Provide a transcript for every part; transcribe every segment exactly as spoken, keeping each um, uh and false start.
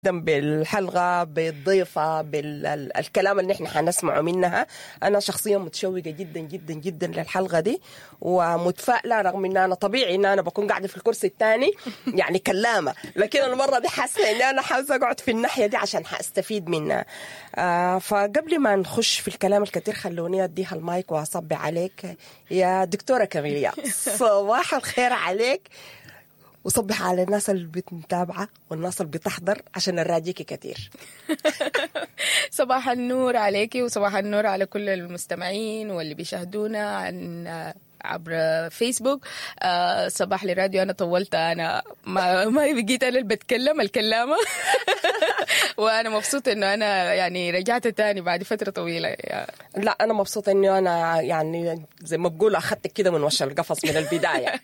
جدا بالحلقة، بالضيفة، بالكلام اللي احنا حنسمعه منها. أنا شخصيا متشوقة جدا جدا جدا للحلقة دي ومتفائلة، رغم إن أنا طبيعي إن أنا بكون قاعدة في الكرسي الثاني يعني كلامة، لكن المرة دي حاسة إن أنا حاسة أقعد في الناحية دي عشان حأستفيد منها. آه فقبل ما نخش في الكلام الكثير خلوني أديها المايك وأصبي عليك يا دكتورة كاميليا. صباح الخير عليك، وصبح على الناس اللي بتتابعة والناس اللي بتحضر عشان نراجيكي كتير. صباح النور عليكي وصباح النور على كل المستمعين واللي بيشاهدونا عن عبر فيسبوك. آه صباح لراديو. أنا طولت، أنا ما ما بقيت أنا اللي بتكلم الكلامة. وأنا مبسوطة إنه أنا يعني رجعت تاني بعد فترة طويلة. لا أنا مبسوطة إنه أنا يعني زي ما بقول أخذتك كده من وش القفص من البداية.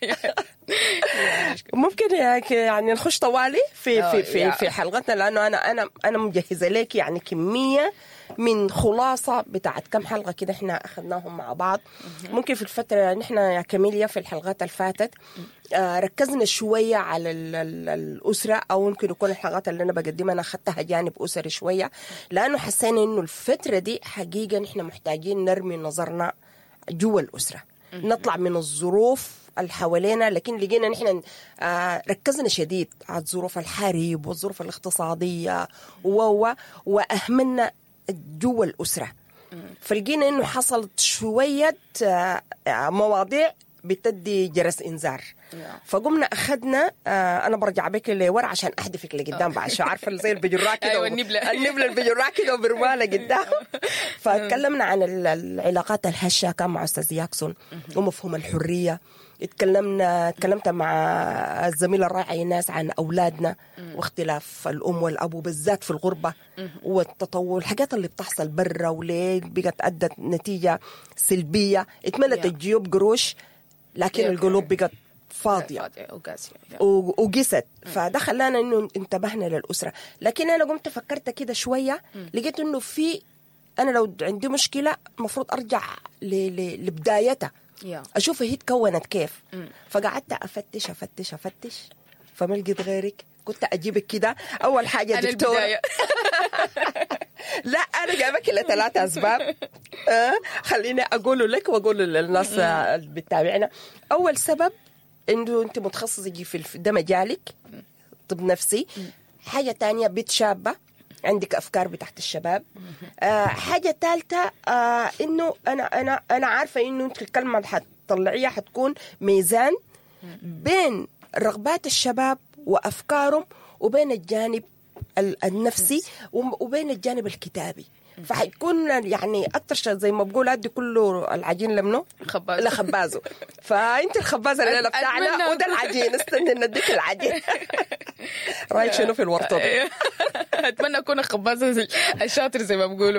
ممكن يعني نخش طوالي في في في في حلقتنا، لأنه أنا أنا أنا مجهزة لك يعني كمية من خلاصة بتاعت كم حلقة كده احنا أخذناهم مع بعض. ممكن في الفترة نحن يا كاميليا في الحلقات الفاتت آه ركزنا شوية على ال ال الأسرة، أو ممكن يكون الحلقات اللي أنا بقدمها أنا أخذتها جانب أسري شوية، لأنه حسينا إنه الفترة دي حقيقة نحن محتاجين نرمي نظرنا جوا الأسرة، نطلع من الظروف اللي حوالينا، لكن لقينا نحن آه ركزنا شديد على الظروف الحرب والظروف الاقتصادية و وأهمنا جوا الأسرة. فلقينا إنه حصلت شوية مواضيع بتدي جرس إنذار، فقمنا أخذنا آه أنا برجع بك لورا عشان أحدفك لقدام بعد شو عارفة زي البجراء كده. أيوة النبلة النبلة البجراء كده وبرمالة قدام. فتكلمنا عن العلاقات الهشة كان مع أستاذ ياكسون ومفهوم الحرية. اتكلمنا اتكلمت مع الزميلة الرائعة ايناس عن أولادنا واختلاف الأم والأب وبالذات في الغربة والتطور، الحاجات اللي بتحصل برا وليه بقت أدت نتيجة سلبية. اتملت الجيوب قروش لكن القلوب بقت فاضية وقست. فده خلانا إنه انتبهنا للأسرة. لكن أنا قمت فكرت كده شوية، لقيت إنه في أنا لو عندي مشكلة مفروض أرجع لبدايتها، أشوف هي تكونت كيف. فقعدت أفتش أفتش أفتش فما لقيت غيرك. كنت أجيبك كده أول حاجة دكتور. لا أنا جايبك لثلاثة أسباب. أه خليني أقول لك وأقول للناس اللي بتتابعنا. أول سبب إنه أنت متخصصة في ده مجالك، طب نفسي. حاجة تانية بيت شابة عندك أفكار بتاعت الشباب. آه حاجة ثالثة آه إنه أنا أنا أنا عارفة إنه أنت الكلمة حتطلعيها حتكون ميزان بين رغبات الشباب وأفكارهم وبين الجانب النفسي وبين الجانب الكتابي. فحيكون يعني أكتر شيء زي ما بقول أدي كله العجين لمنه خبازه لا خبازه. فأنت الخبازة الليلة بتاعنا وده العجين. استنى نديك العجين. رأيك شنو في الورطة دي؟ أتمنى أكون خبازة الشاطر زي ما بقولوا.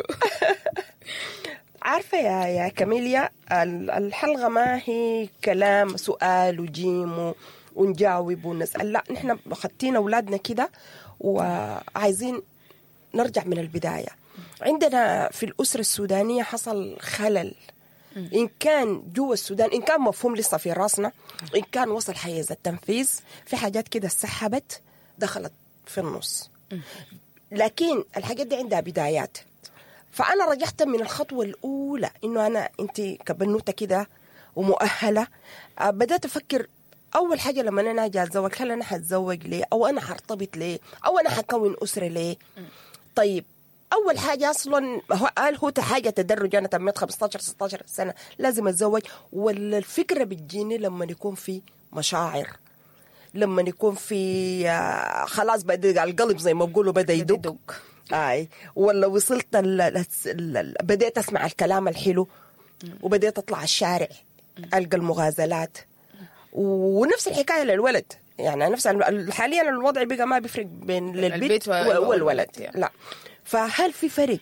عارفة يا يا كاميليا، الحلقة ما هي كلام سؤال وجيم ونجاوب ونسأل، لا نحن خدتين أولادنا كده وعايزين نرجع من البداية. عندنا في الأسرة السودانية حصل خلل، إن كان جوا السودان، إن كان مفهوم لسه في راسنا، إن كان وصل حيز التنفيذ، في حاجات كده سحبت دخلت في النص. لكن الحاجات دي عندها بدايات. فأنا رجعت من الخطوة الأولى إنه أنا أنت كبنوتة كده ومؤهلة، بدأت أفكر أول حاجة لما أنا أجي أتزوج، هل أنا حتزوج ليه؟ أو أنا حرتبط ليه؟ أو أنا حكون أسرة ليه؟ طيب أول حاجة أصلاً قال هو حاجة تدرج. أنا تميت خمستاشر ستاشر سنة لازم أتزوج، ولا الفكرة بتجيني لما يكون في مشاعر، لما يكون في خلاص بدأ القلب زي ما بقولوا بدأ يدق. آي ولا وصلت ال ال بدأت أسمع الكلام الحلو وبدأت أطلع الشارع ألقى المغازلات. ونفس الحكاية للولد، يعني نفس حاليا الوضع بقى ما بيفرق بين البيت والولد. لا فهل في فرق؟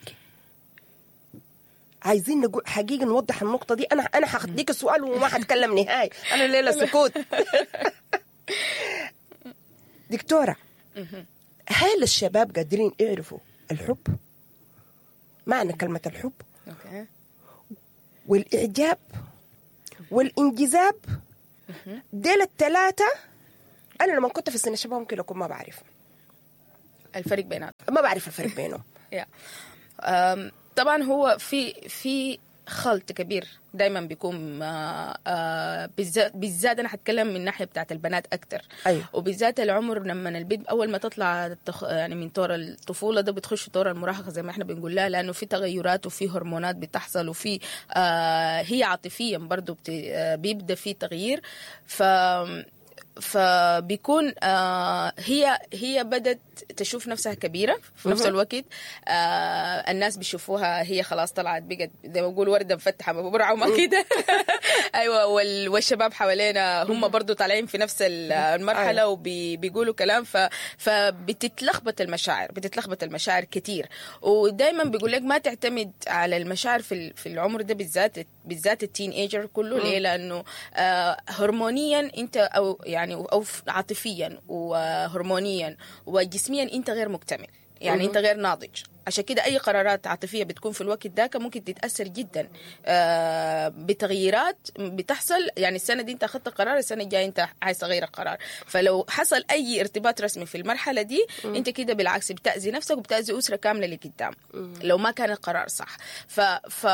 عايزين نقول حقيقة نوضح النقطة دي. أنا أنا هخديك السؤال وما هتكلم نهاية، أنا الليلة سكوت. دكتورة، هل الشباب قادرين يعرفوا الحب؟ معنى كلمة الحب والإعجاب والإنجذاب، ديل الثلاثة أنا لما كنت في سن الشباب ممكن أكون ما بعرف. الفرق بيناتهم ما بعرف الفرق بينهم. yeah. طبعا هو في في خلط كبير دايما بيكون آه آه بالذات بالذات انا هتكلم من ناحيه بتاعت البنات اكتر. أيوة. وبالذات العمر لما البنت اول ما تطلع تخ... يعني من طور الطفوله ده بتخش طور المراهقه زي ما احنا بنقول لها، لانه في تغيرات وفي هرمونات بتحصل وفي آه هي عاطفيا برضو بت... آه بيبدا في تغيير. ف فبيكون آه هي هي بدت تشوف نفسها كبيرة في نفس الوقت. آه الناس بيشوفوها هي خلاص طلعت بقت زي ما بقول وردة مفتحة ببرعة وما كده. أيوة. والشباب حوالينا هم برضو طالعين في نفس المرحلة وبيقولوا كلام، فبتتلخبط المشاعر بتتلخبط المشاعر كتير. ودايما بيقول لك ما تعتمد على المشاعر في في العمر ده بالذات بالذات التين ايجر كله. ليه؟ لأنه آه هرمونيا أنت أو يعني يعني أو عاطفيا وهرمونيا وجسميا انت غير مكتمل، يعني انت غير ناضج. عشان كده اي قرارات عاطفيه بتكون في الوقت ذاك ممكن تتاثر جدا آه بتغييرات بتحصل. يعني السنه دي انت اخذت قرار، السنه الجايه انت عايز تغير القرار. فلو حصل اي ارتباط رسمي في المرحله دي م. انت كده بالعكس بتاذي نفسك وبتاذي اسره كامله لقدام لو ما كان القرار صح. ف ف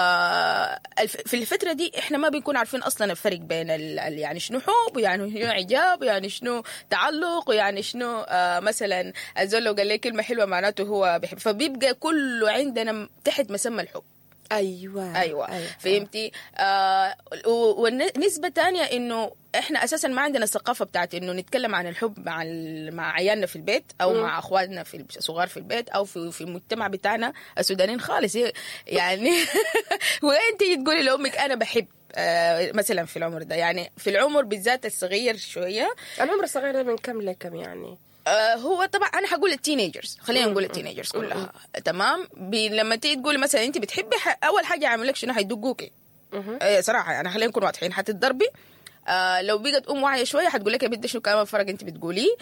في الفتره دي احنا ما بنكون عارفين اصلا الفرق بين ال... يعني شنو حب ويعني شنو اعجاب ويعني شنو تعلق ويعني شنو آه مثلا الزول لو قال لي كلمه حلوه معناته هو بيحب، فبيبقى كله عندنا تحت مسمى الحب. أيوة أيوة, أيوة. فهمتي؟ آه والنسبة تانية إنه إحنا أساسا ما عندنا الثقافة بتاعت إنه نتكلم عن الحب مع مع عيالنا في البيت أو م. مع أخواتنا في الصغار في البيت أو في في المجتمع بتاعنا السودانيين خالص يعني. وين تيجي تقولي لأمك أنا بحب آه مثلا في العمر ده؟ يعني في العمر بالذات الصغير شوية. العمر الصغير ده من كم لكم يعني؟ آه هو طبعا انا هقول التينيجرز، خلينا نقول التينيجرز كلها. تمام. لما تيجي تقولي مثلا انت بتحبي اول حاجه يعمل لك شنو؟ هيدقوكي. آه صراحه يعني خلينا نكون واضحين، حتتضربي. آه لو بقت ام واعيه شويه حتقول لك يا بنت شنو كمان فرق انت بتقوليه.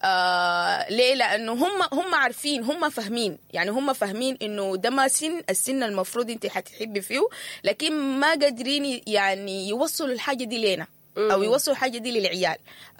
آه ليه؟ لانه هم هم عارفين، هم فاهمين، يعني هم فاهمين انه ده ما سن السن المفروض انت حتحبي فيه، لكن ما قادرين يعني يوصلوا الحاجه دي لينا او يوصلوا الحاجه دي للعيال.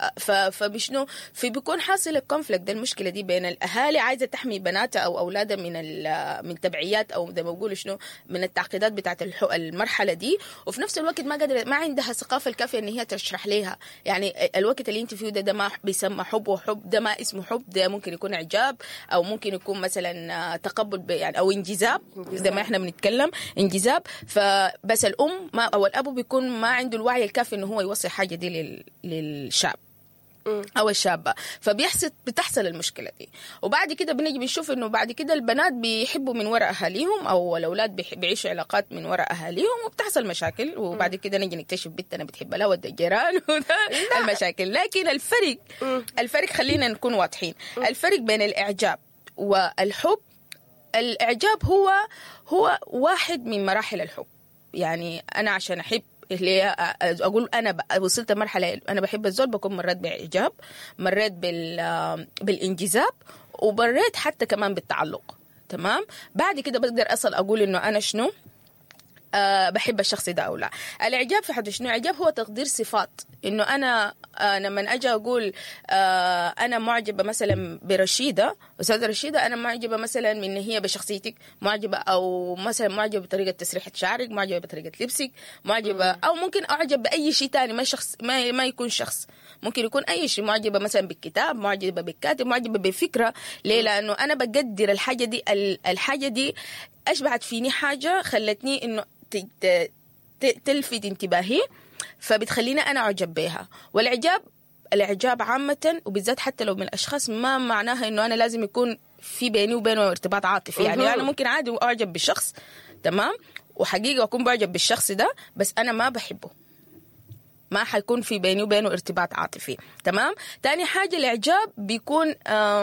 فبشنو في بيكون حاصل الكونفليكت ده، المشكله دي بين الاهالي عايزه تحمي بناتها او اولادها من من تبعيات او زي ما بقولوا شنو من التعقيدات بتاعه المرحله دي، وفي نفس الوقت ما قادره ما عندها الثقافه الكافيه ان هي تشرح لها يعني الوقت اللي انت فيه ده ده ما بيسمى حب، وحب ده ما اسمه حب، ده ممكن يكون اعجاب او ممكن يكون مثلا تقبل يعني او انجذاب زي ما احنا بنتكلم انجذاب. فبس الام ما او الاب بيكون ما عنده الوعي الكافي انه هو يوصل حاجه دي لل... للشاب او الشابه، فبيحصل بتحصل المشكله دي. وبعد كده بنيجي بنشوف انه بعد كده البنات بيحبوا من وراء اهاليهم او الاولاد بيعيشوا علاقات من وراء اهاليهم وبتحصل مشاكل، وبعد كده نيجي نكتشف بنتنا بتحب لها ود الجيران المشاكل. لكن الفرق الفرق خلينا نكون واضحين، الفرق بين الاعجاب والحب، الاعجاب هو هو واحد من مراحل الحب. يعني انا عشان احب اللي اقول انا وصلت مرحله انا بحب الزول، بكون مريت باعجاب، مريت بال بالانجذاب، ومريت حتى كمان بالتعلق. تمام. بعد كده بقدر اصل اقول انه انا شنو أه بحب الشخص ده او لا. الاعجاب في حد شنو؟ اعجاب هو تقدير صفات، انه انا آه لما اجي اقول آه انا معجبه مثلا برشيده، استاذه رشيده، انا معجبه مثلا من هي بشخصيتك، معجبه او مثلا معجبه بطريقه تسريحه شعرك، معجبه بطريقه لبسك، معجبه م. او ممكن اعجب باي شيء تاني، ما شخص ما, ما يكون شخص، ممكن يكون اي شيء، معجبه مثلا بالكتاب، معجبه بالكاتب، معجبه بفكره. ليه؟ لانه انا بقدر الحاجه دي، الحاجه دي اشبعت فيني حاجه خلتني انه تلفت انتباهي، فبتخليني أنا أعجب بها. والإعجاب الإعجاب عامة وبالذات حتى لو من الأشخاص ما معناها إنه أنا لازم يكون في بيني وبينه ارتباط عاطفي. يعني أنا ممكن عادي أعجب بالشخص، تمام، وحقيقة أكون بعجب بالشخص ده، بس أنا ما بحبه، ما حيكون في بيني وبينه ارتباط عاطفي. تمام. تاني حاجة الإعجاب بيكون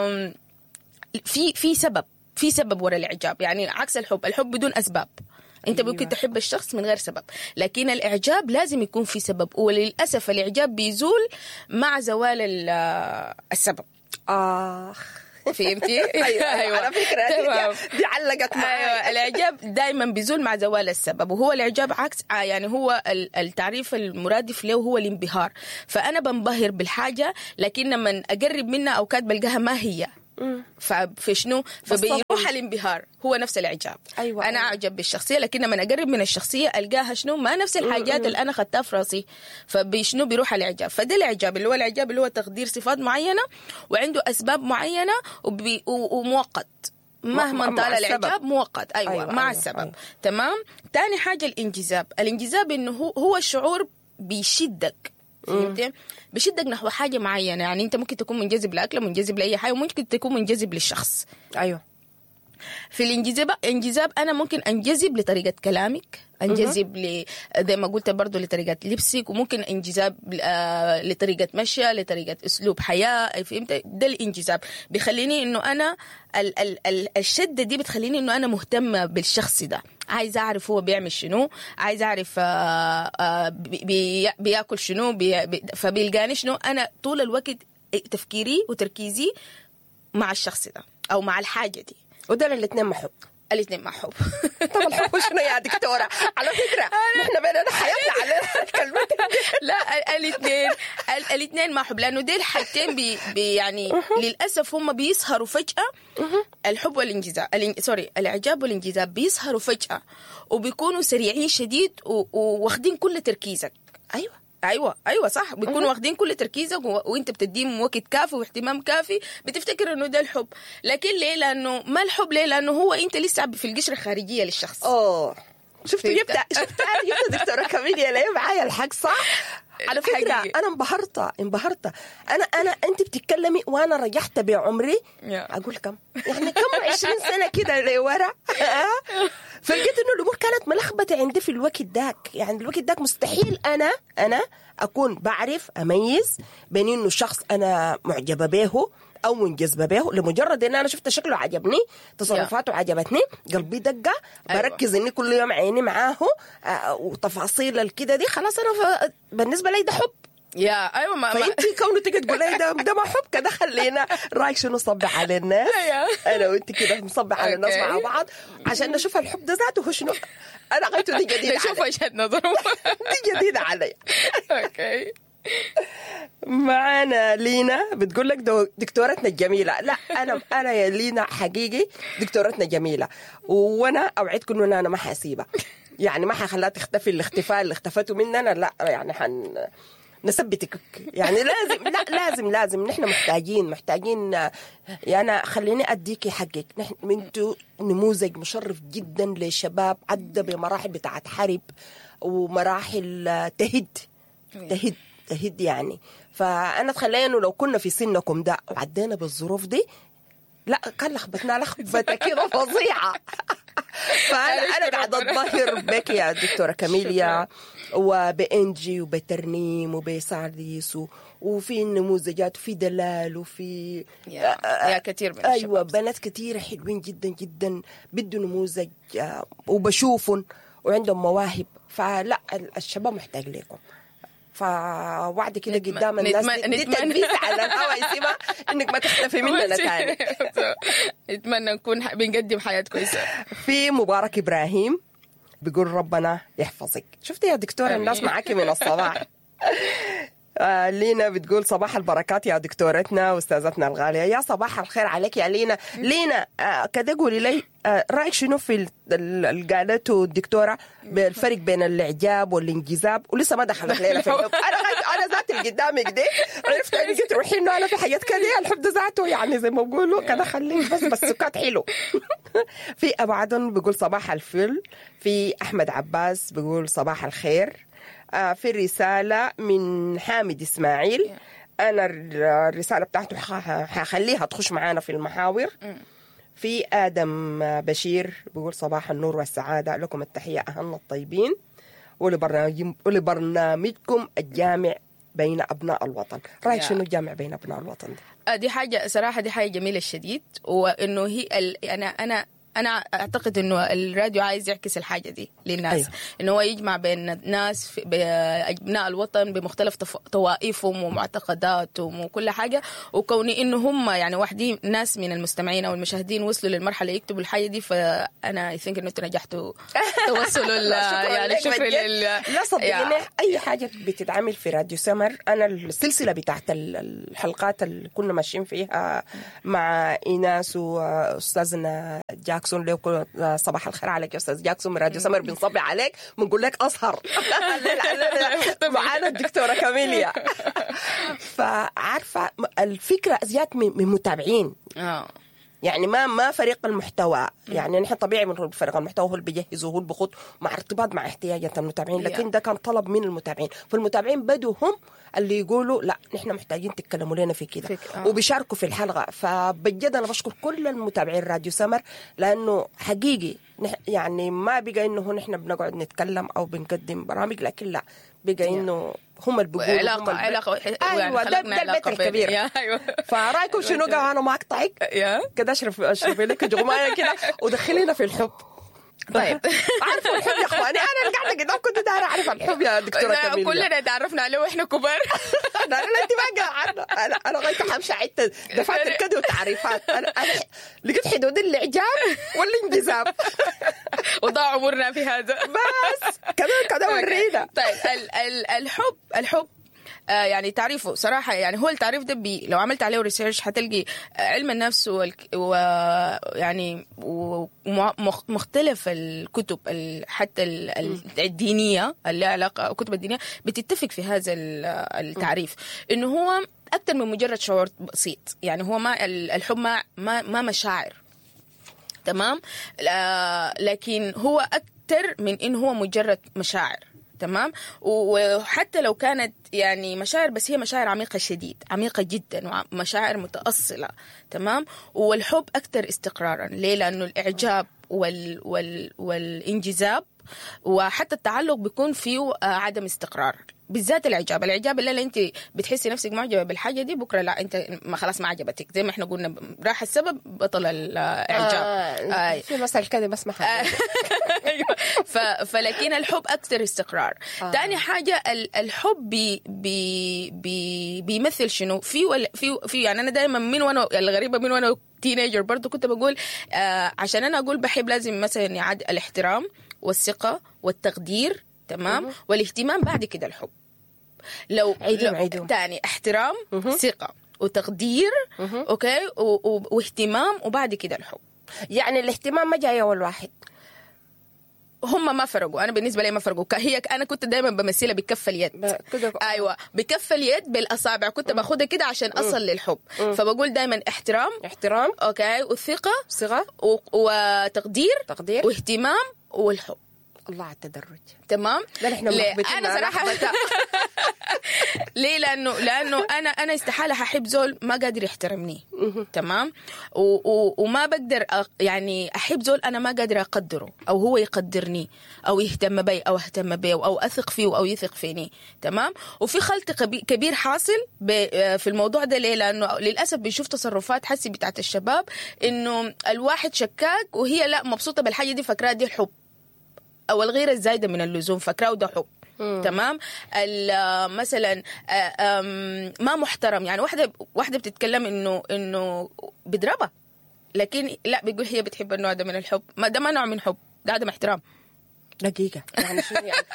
في في سبب في سبب وراء الإعجاب، يعني عكس الحب. الحب بدون أسباب، انت أيوة. ممكن تحب الشخص من غير سبب، لكن الاعجاب لازم يكون في سبب، وللاسف الاعجاب بيزول مع زوال السبب. اخ فهمتي؟ ايوه ايوه على فكره دي علقت معايا. أيوة. الاعجاب دائما بيزول مع زوال السبب، وهو الاعجاب عكس يعني هو التعريف المرادف له هو الانبهار. فانا بنبهر بالحاجه، لكن لما اقرب منها او كاد بلقاها ما هي ففي شنو فبيروح الانبهار هو نفس الاعجاب. أيوة انا أيوة. اعجب بالشخصيه، لكن لما اقرب من الشخصيه القاها شنو ما نفس الحاجات اللي انا خدتها في راسي، فبشنو بيروح الاعجاب. فده الاعجاب اللي هو الاعجاب اللي هو تقدير صفات معينه وعنده اسباب معينه وبي ومؤقت مهما طال الاعجاب مؤقت. ايوه, أيوة مع أيوة السبب. أيوة. تمام. تاني حاجه الانجذاب. الانجذاب انه هو هو الشعور بيشدك، فهمت؟ بشدك نحو حاجه معينه. يعني انت ممكن تكون منجذب لاكله، منجذب لاي حاجه، وممكن تكون منجذب للشخص. ايوه. في الانجذاب انجذاب انا ممكن انجذب لطريقه كلامك، انجذب ل زي ما قلت برضه لطريقه لبسك، وممكن انجذاب آه لطريقه مشي، لطريقه اسلوب حياه، فهمت؟ ده الانجذاب بيخليني انه انا ال ال ال الشده دي بتخليني انه انا مهتمه بالشخص ده، عايز اعرف هو بيعمل شنو، عايز اعرف آه آه بي بياكل شنو، بي بي فبيلقاني شنو. انا طول الوقت تفكيري وتركيزي مع الشخص ده او مع الحاجه دي. وده الاثنين محب. الاثنين مع حب. طب الحب شنو يا دكتورة؟ على فكرة نحن بيننا حياتنا على الكلمات. لا الاثنين الاثنين مع حب، لأنه دي الحاجتين بي بي يعني للأسف هم بيظهروا فجأة. الحب والانجذاب سوري الإعجاب والانجذاب بيظهروا فجأة وبيكونوا سريعين شديد وواخدين كل تركيزك. أيوة ايوه ايوه صح، بيكونوا واخدين كل تركيزك وانت بتديهم وقت كافي واهتمام كافي، بتفتكر انه ده الحب. لكن ليه؟ لانه ما الحب. ليه؟ لانه هو انت لسه في القشره الخارجيه للشخص. اوه شفت جبت شفت جبت دكتوره كاميليا ليه معايا الحق صح. على فكره حقيقي. انا انبهرت انبهرت انا انا انت بتتكلمي وانا رجعت بعمري اقول كم يعني كم عشرين سنه كده لورا. فلقيت انه الامور كانت ملخبطه عندي في الوقت داك. يعني الوقت داك مستحيل انا انا اكون بعرف اميز بين انه شخص انا معجبه به او منجذبه به لمجرد ان انا شفت شكله عجبني، تصرفاته عجبتني، قلبي دقه، بركز اني كل يوم عيني معاه آه وتفاصيل الكده دي خلاص انا بالنسبه لي ده حب. يا ايوه ما فانتي كونه تيجي تقولي ده ده ما حب كده. خلينا رايك شنو نصبح على الناس انا وانت كده نصبح على الناس مع بعض عشان نشوف الحب ده ذاته هو شنو. انا غايته دي جديده نشوف وجهه نظره دي جديده علي. اوكي. معانا لينا بتقول لك دكتورتنا الجميله. لا انا انا يا لينا حقيقي دكتورتنا جميله، وانا اوعدكم انه انا ما حاسيبها. يعني ما حخليها تختفي الاختفاء اللي اختفته مننا. لا يعني حن نثبتك يعني لازم لا لازم لازم نحن محتاجين محتاجين يعني خليني اديكي حقك. نحن انتوا نموذج مشرف جدا للشباب عدى بمراحل بتاعت حرب ومراحل تهد تهد تهد يعني. فانا اتخيل انه لو كنا في سنكم ده وعدينا بالظروف دي لا كان لخبطنا لخبطه كده فظيعه. فانا انا قاعده اتظاهر بك يا دكتوره كاميليا وبانجي وبترنيم وبسارديس وفي نموذجات وفي دلال وفي يا, يا كثير من ايوه بنات كثيره حلوين جدا جدا بدوا نموذج وبشوفهم وعندهم مواهب. فلا الشباب محتاج لكم. فوعد كده قدام الناس دي تدبيس على الهواء يسيبها انك ما تختفي مننا تاني. نتمنى نكون بنقدم حياة كويسة. في مبارك ابراهيم بيقول ربنا يحفظك. شفتي يا دكتورة الناس معاكي من الصباح. آه لينا بتقول صباح البركات يا دكتورتنا واستاذتنا الغاليه. يا صباح الخير عليك يا لينا. لينا آه كده قولي لي آه رايك شنو في اللي قالته الدكتوره بالفرق بين الاعجاب والانجذاب ولسه ما دخلت لينا في الحب. انا انا ذات اللي قدامك دي عرفت انك تروحي انه انا في حاجات كده الحب ده ذاته يعني زي ما بقولوا كده خليك بس بس سكات حلو. في ابو عدن بيقول صباح الفل. في احمد عباس بيقول صباح الخير. في رسالة من حامد إسماعيل. أنا الرسالة بتاعته حخليها تخش معانا في المحاور. في آدم بشير بيقول صباح النور والسعادة لكم التحية أهلنا الطيبين ولبرنامجكم الجامع بين أبناء الوطن. رأيك شنو الجامع بين أبناء الوطن ده؟ دي حاجة صراحة دي حاجة جميلة الشديد. وإنه هي ال... أنا أنا انا اعتقد انه الراديو عايز يعكس الحاجه دي للناس. أيوه. انه هو يجمع بين الناس ابناء الوطن بمختلف طوائفهم ومعتقداتهم وكل حاجه، وكوني انه هم يعني واحدين ناس من المستمعين او المشاهدين وصلوا للمرحله يكتبوا الحاجه دي، فانا اي ثينك انه انتوا نجحتوا توصلوا يعني شكرا لل لا صدقني اي حاجه بتتعمل في راديو سمر. انا السلسله بتاعت الحلقات اللي كنا ماشيين فيها مع ايناس واستاذنا جاكسون، لو صباح الخير عليك يا استاذ جاكسون من راديو سمر، بنصبي عليك بنقول لك اسهر معانا الدكتوره كاميليا. فعارفه الفكره ازيات من متابعين، اه يعني ما ما فريق المحتوى، يعني نحن طبيعي من فريق المحتوى هو اللي بيجهز وهو اللي بيخط مع ارتباط مع احتياجات المتابعين، لكن ده كان طلب من المتابعين، فالمتابعين بدوا هم اللي يقولوا لا نحن محتاجين تتكلموا لنا في كده آه. وبيشاركوا في الحلقه. فبجد انا بشكر كل المتابعين راديو سمر، لانه حقيقي يعني ما بقى انه نحن بنقعد نتكلم او بنقدم برامج، لكن لا بقى انه هم اللي بيقولوا علاقه هم علاقه ايوه ده, ده البيت الكبير. ايوه فرايكم شنو؟ قاعد انا ما اقطعك كده، اشرف اشرف لك جغمايه كده ودخلينا في الحب. طيب عارفه الحب يا اخواني، انا اللي قاعده قدام كنت دايره اعرف الحب يا دكتوره كاميليا. كلنا تعرفنا عليه واحنا كبار. لا لا انت ما قاعده، انا انا غايت حمشي عدت دفاتر كده وتعريفات. انا انا لقيت حدود الاعجاب والانجذاب وضاع عمرنا في هذا بس كده كده ورينا. طيب ال ال الحب الحب آه يعني تعريفه صراحة، يعني هو التعريف ده بي لو عملت عليه ريسيرش هتلقي علم النفس ويعني ومختلف الكتب حتى الدينية اللي علاقة كتب الدينية بتتفق في هذا التعريف، إنه هو أكثر من مجرد شعور بسيط. يعني هو ما الحب ما ما, ما مشاعر، تمام، لكن هو أكثر من إنه هو مجرد مشاعر، تمام. وحتى لو كانت يعني مشاعر، بس هي مشاعر عميقة شديد، عميقة جدا، ومشاعر متأصلة، تمام. والحب أكثر استقرارا. ليه؟ لأنه الإعجاب وال وال والانجذاب وحتى التعلق بيكون فيه عدم استقرار، بالذات الإعجاب. الإعجاب اللي انت بتحسي نفسك معجبة بالحاجة دي، بكرة لا انت ما خلاص ما عجبتك، زي ما احنا قلنا راح السبب بطل الإعجاب. آه آه في مثل كده بسمع حاجة. ف فلكن الحب أكثر استقرار. آه. تاني حاجة الحب بي بي بي بيمثل شنو في ولا في في يعني أنا دائما من وانا الغريبة من وانا تينيجر برضو كنت بقول آه عشان أنا أقول بحب لازم مثلا يعد الاحترام والثقة والتقدير، تمام، والاهتمام، بعد كده الحب. لو, عيدهم لو عيدهم. تاني احترام، ثقة وتقدير، اوكي، واهتمام، وبعد كده الحب. يعني الاهتمام ما جاي اول واحد، هم ما فرقوا. انا بالنسبه لي ما فرقوا. هي انا كنت دائما بمثلها بكف اليد. ايوه بكف اليد بالاصابع، كنت باخدها كده عشان اصل للحب. فبقول دائما احترام احترام اوكي، وثقه ثقه وتقدير تقدير واهتمام والحب. الله على التدرج، تمام. احنا انا صراحه ليه؟ لانه لانه انا انا استحاله هحب زول ما قادر يحترمني، تمام، وما بقدر يعني احب زول انا ما قادر اقدره او هو يقدرني او يهتم بي او اهتم بي او اثق فيه او يثق فيني، تمام. وفي خلط كبير حاصل في الموضوع ده. ليه؟ لانه للاسف بنشوف تصرفات حسي بتاعت الشباب انه الواحد شكاك وهي لا مبسوطه بالحاجه دي، فكرها دي الحب، او الغيره الزايده من اللزوم فكراه ده حب. مم. تمام. مثلا ما محترم، يعني واحده واحده بتتكلم انه انه بيضربها، لكن لا بيقول هي بتحب النوع ده من الحب. ما ده ما نوع من حب، ده عدم احترام. دقيقه يعني شو يعني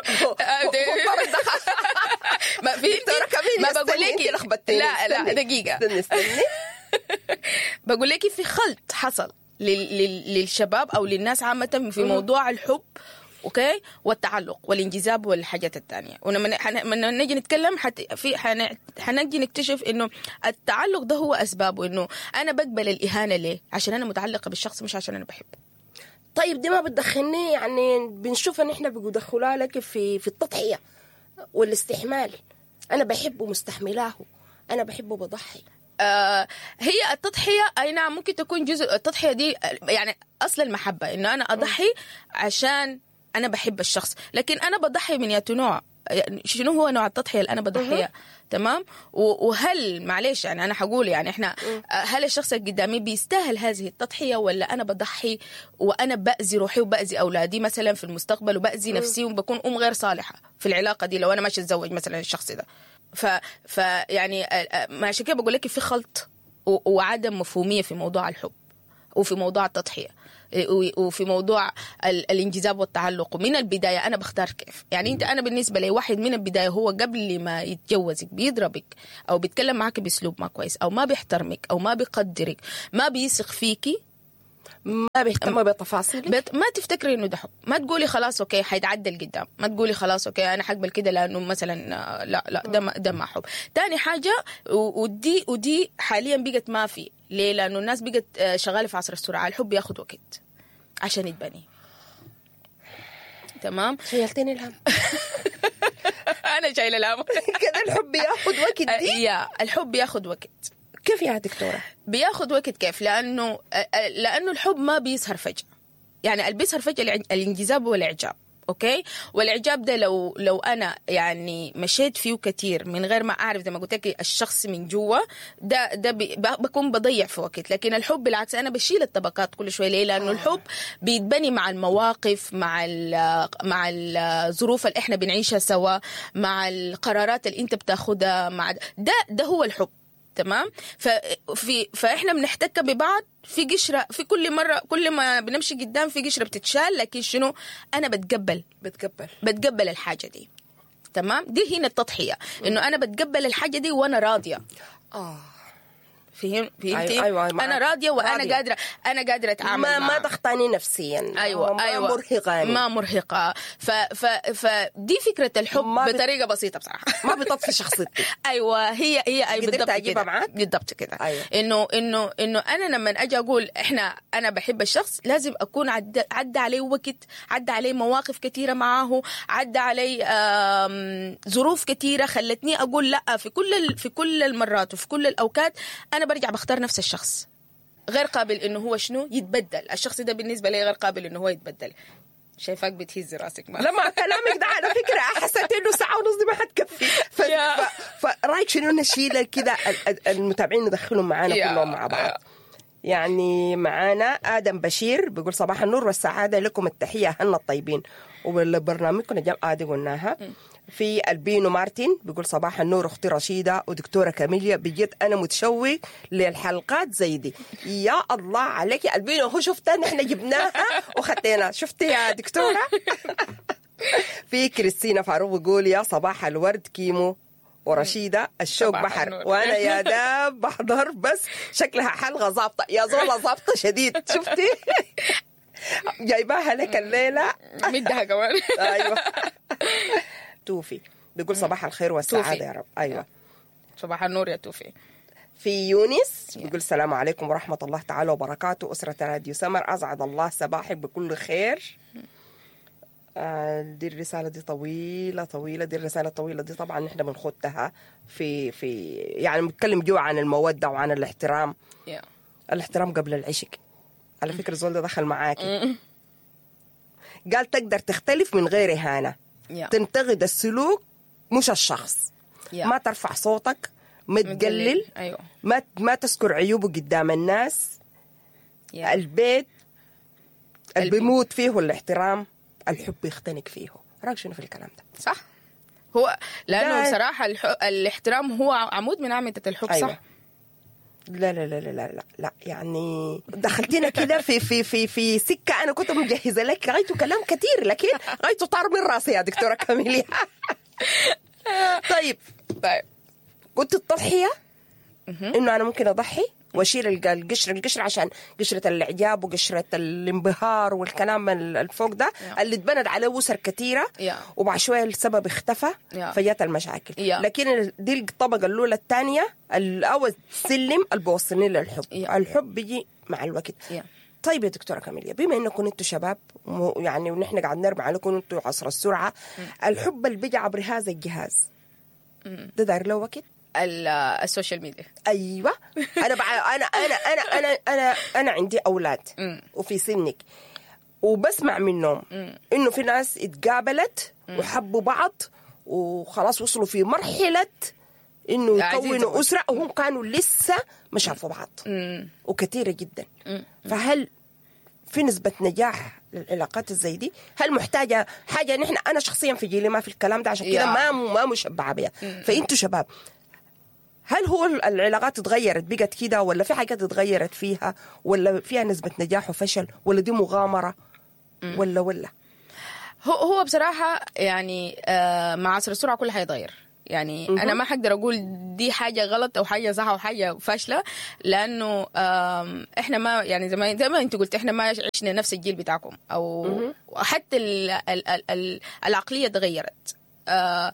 ما في ما بقول لك لا لا دقيقه استني استني بقول لك في خلط حصل للشباب او للناس عامه في موضوع الحب، اوكي، والتعلق والانجذاب والحاجات الثانيه. ولما نجي نتكلم حت في حنجي نكتشف انه التعلق ده هو اسبابه انه انا بقبل الاهانه ليه؟ عشان انا متعلقه بالشخص مش عشان انا بحبه. طيب دي ما بتدخلني، يعني بنشوف ان احنا بيدخلوها لك في في التضحيه والاستحمال. انا بحبه مستحملاه، انا بحبه بضحي. آه هي التضحية أي نعم ممكن تكون جزء. التضحية دي يعني أصل المحبة إنه أنا أضحي عشان أنا بحب الشخص، لكن أنا بضحي من ياتو نوع. يعني شنو هو نوع التضحية اللي أنا بضحيها؟ تمام. وهل معلش يعني أنا حقول يعني إحنا هل الشخص اللي قدامي بيستاهل هذه التضحية، ولا أنا بضحي وأنا بأذي روحي وبأذي أولادي مثلا في المستقبل وبأذي نفسي وبكون أم غير صالحة في العلاقة دي لو أنا ماشي أتزوج مثلا الشخص ده. ف, ف يعني ماشي كده بقول لك في خلط وعدم مفهومية في موضوع الحب وفي موضوع التضحية وفي موضوع الانجذاب والتعلق. ومن البداية أنا بختار كيف. يعني أنت أنا بالنسبة لي واحد من البداية هو قبل ما يتجوزك بيضربك أو بيتكلم معك بأسلوب ما كويس أو ما بيحترمك أو ما بيقدرك ما بيثق فيكي ما بيهتم بتفاصيلك، بت... ما تفتكري انه ده حب. ما تقولي خلاص اوكي حيتعدل قدام، ما تقولي خلاص اوكي انا حقبل كده لانه مثلا لا لا ده ما ده ما حب. تاني حاجه ودي ودي حاليا بقت ما في. ليه؟ لانه الناس بقت شغاله في عصر السرعه. الحب ياخد وقت عشان يتبني. تمام. شيلتني الهم. انا شايله الهم. كده الحب ياخد وقت دي؟ يا الحب ياخد وقت. كيف يا دكتورة؟ بياخد وقت كيف؟ لأنه لأنه الحب ما بيظهر فجأة. يعني اللي بيظهر فجأة الانجذاب والإعجاب. أوكي. والإعجاب ده لو لو أنا يعني مشيت فيه كتير من غير ما أعرف زي ما قلت لك الشخص من جوا ده ده بكون بضيع في وقت. لكن الحب بالعكس أنا بشيل الطبقات كل شوي. ليه؟ لأنه الحب بيتبني مع المواقف، مع مع الظروف اللي إحنا بنعيشها سوا، مع القرارات اللي أنت بتاخدها، مع ده ده هو الحب. تمام. ففي فاحنا بنحتك ببعض في قشره في كل مره، كل ما بنمشي قدام في قشره بتتشال. لكن شنو؟ انا بتقبل بتقبل بتقبل الحاجه دي. تمام. دي هنا التضحيه، انه انا بتقبل الحاجه دي وانا راضيه. اه فهم فهمتي؟ أيوة أيوة انا راضيه وانا راضية. قادره انا قادره اتعامل ما معها. ما تخطاني نفسيا. ايوه ما ايوه مرهقه يعني. ما مرهقه. ف ف فدي فكره الحب بطريقه بت... بسيطه بصراحه. ما بتطفي شخصيتي. ايوه هي هي أي بالضبط كده معاك بالضبط كده. أيوة. انه انه انه انا لما اجي اقول احنا انا بحب الشخص لازم اكون عدى عدى عليه وقت، عدى عليه مواقف كثيره معاه، عدى عليه ظروف كثيره خلتني اقول لا في كل في كل المرات وفي كل الاوقات انا برجع بختار نفس الشخص. غير قابل انه هو شنو يتبدل. الشخص ده بالنسبه لي غير قابل انه هو يتبدل. شايفاك بتهز راسك. ما لما كلامك ده على فكره حسيت انه ساعه ونص دي ما حتكفي. ف... ف... فرايك شنو نشيل كده المتابعين ندخلهم معانا كلهم مع بعض. يعني معانا آدم بشير بيقول صباح النور والسعاده لكم، التحيه هنا الطيبين. وبرنامجكم جم آدي قلناها. في البينو مارتن بيقول صباح النور اختي رشيده ودكتوره كاميليا، بجد انا متشوق للحلقات زي دي. يا الله عليك البينو، هو شفتها نحن جبناها وخطينا. شفتي يا دكتوره؟ في كريستينا فاروق بيقول يا صباح الورد كيمو ورشيده الشوق بحر، وانا يا داب بحضر بس شكلها حلقه ظابطه. يا زوله ظابطه شديد. شفتي جايباها لك الليله مدها كمان. ايوه. توفي بيقول صباح الخير والسعاده يا رب. ايوه صباح النور يا توفي. في يونس بيقول السلام عليكم ورحمه الله تعالى وبركاته اسره راديو سمر، اسعد الله صباحك بكل خير. آه دي الرساله دي طويله طويله. دي الرساله الطويله دي طبعا احنا بنخدها في في يعني بنتكلم جوا عن الموده وعن الاحترام. yeah. الاحترام قبل العشق. على فكره الزول ده دخل معاكي قال تقدر تختلف من غير إهانة. yeah. تنتقد السلوك مش الشخص. yeah. ما ترفع صوتك، ما تقلل. أيوة. ما ما تذكر عيوبه قدام الناس. yeah. البيت اللي بيموت فيه الاحترام، الحب يختنق فيه. رأيك شنو في الكلام ده؟ صح. هو لأنه صراحة الح... الاحترام هو عمود من أعمدة الحب. أيوة. صح. لا لا لا لا لا لا يعني دخلتينا كده في في في في سكه انا كنت مجهزه لك غايته كلام كتير، لكن غايته طار من راسي يا دكتوره كاميليا. طيب طيب قلت التضحيه انه انا ممكن اضحي واشيل القشره القشره عشان قشره الاعجاب وقشره الانبهار والكلام الفوق ده yeah. اللي اتبنت عليه اسر كثيره yeah. وبعد شويه السبب اختفى yeah. فجات المشاكل yeah. لكن دي الطبقه الاولى الثانيه الاول سلم اللي بوصلني للحب. yeah. الحب بيجي مع الوقت. yeah. طيب يا دكتوره كاميليا، بما انكم انتم شباب يعني ونحن قاعد نرمي عليكم انتم عصر السرعه، mm. الحب اللي بيجي عبر هذا الجهاز mm. ده داير له وقت؟ السوشيال ميديا. ايوه. انا بع... انا انا انا انا انا انا عندي اولاد وفي سنك، وبسمع منهم إنه في ناس اتقابلت وحبوا بعض وخلاص وصلوا في مرحلة إنه يكونوا أسرة وهم كانوا لسه ما شافوا بعض وكثيرة جدا. فهل في نسبة نجاح للعلاقات الزي دي؟ هل محتاجة حاجة؟ نحن أنا شخصيا في جيلي ما في الكلام ده، عشان كده ما ما مشبعة بيها. فأنتوا شباب، هل هو العلاقات اتغيرت بقت كده، ولا في حاجات اتغيرت فيها، ولا فيها نسبة نجاح وفشل، ولا دي مغامرة، ولا ولا هو هو بصراحة يعني آه مع عصر السرعة كل حاجة يتغير. يعني م- أنا ما حقدر أقول دي حاجة غلط أو حاجة صح أو حاجة فاشلة، لأنه إحنا ما يعني زي ما زي ما أنت قلت إحنا ما عشنا نفس الجيل بتاعكم، أو م- حتى ال ال ال ال العقلية تغيرت. آه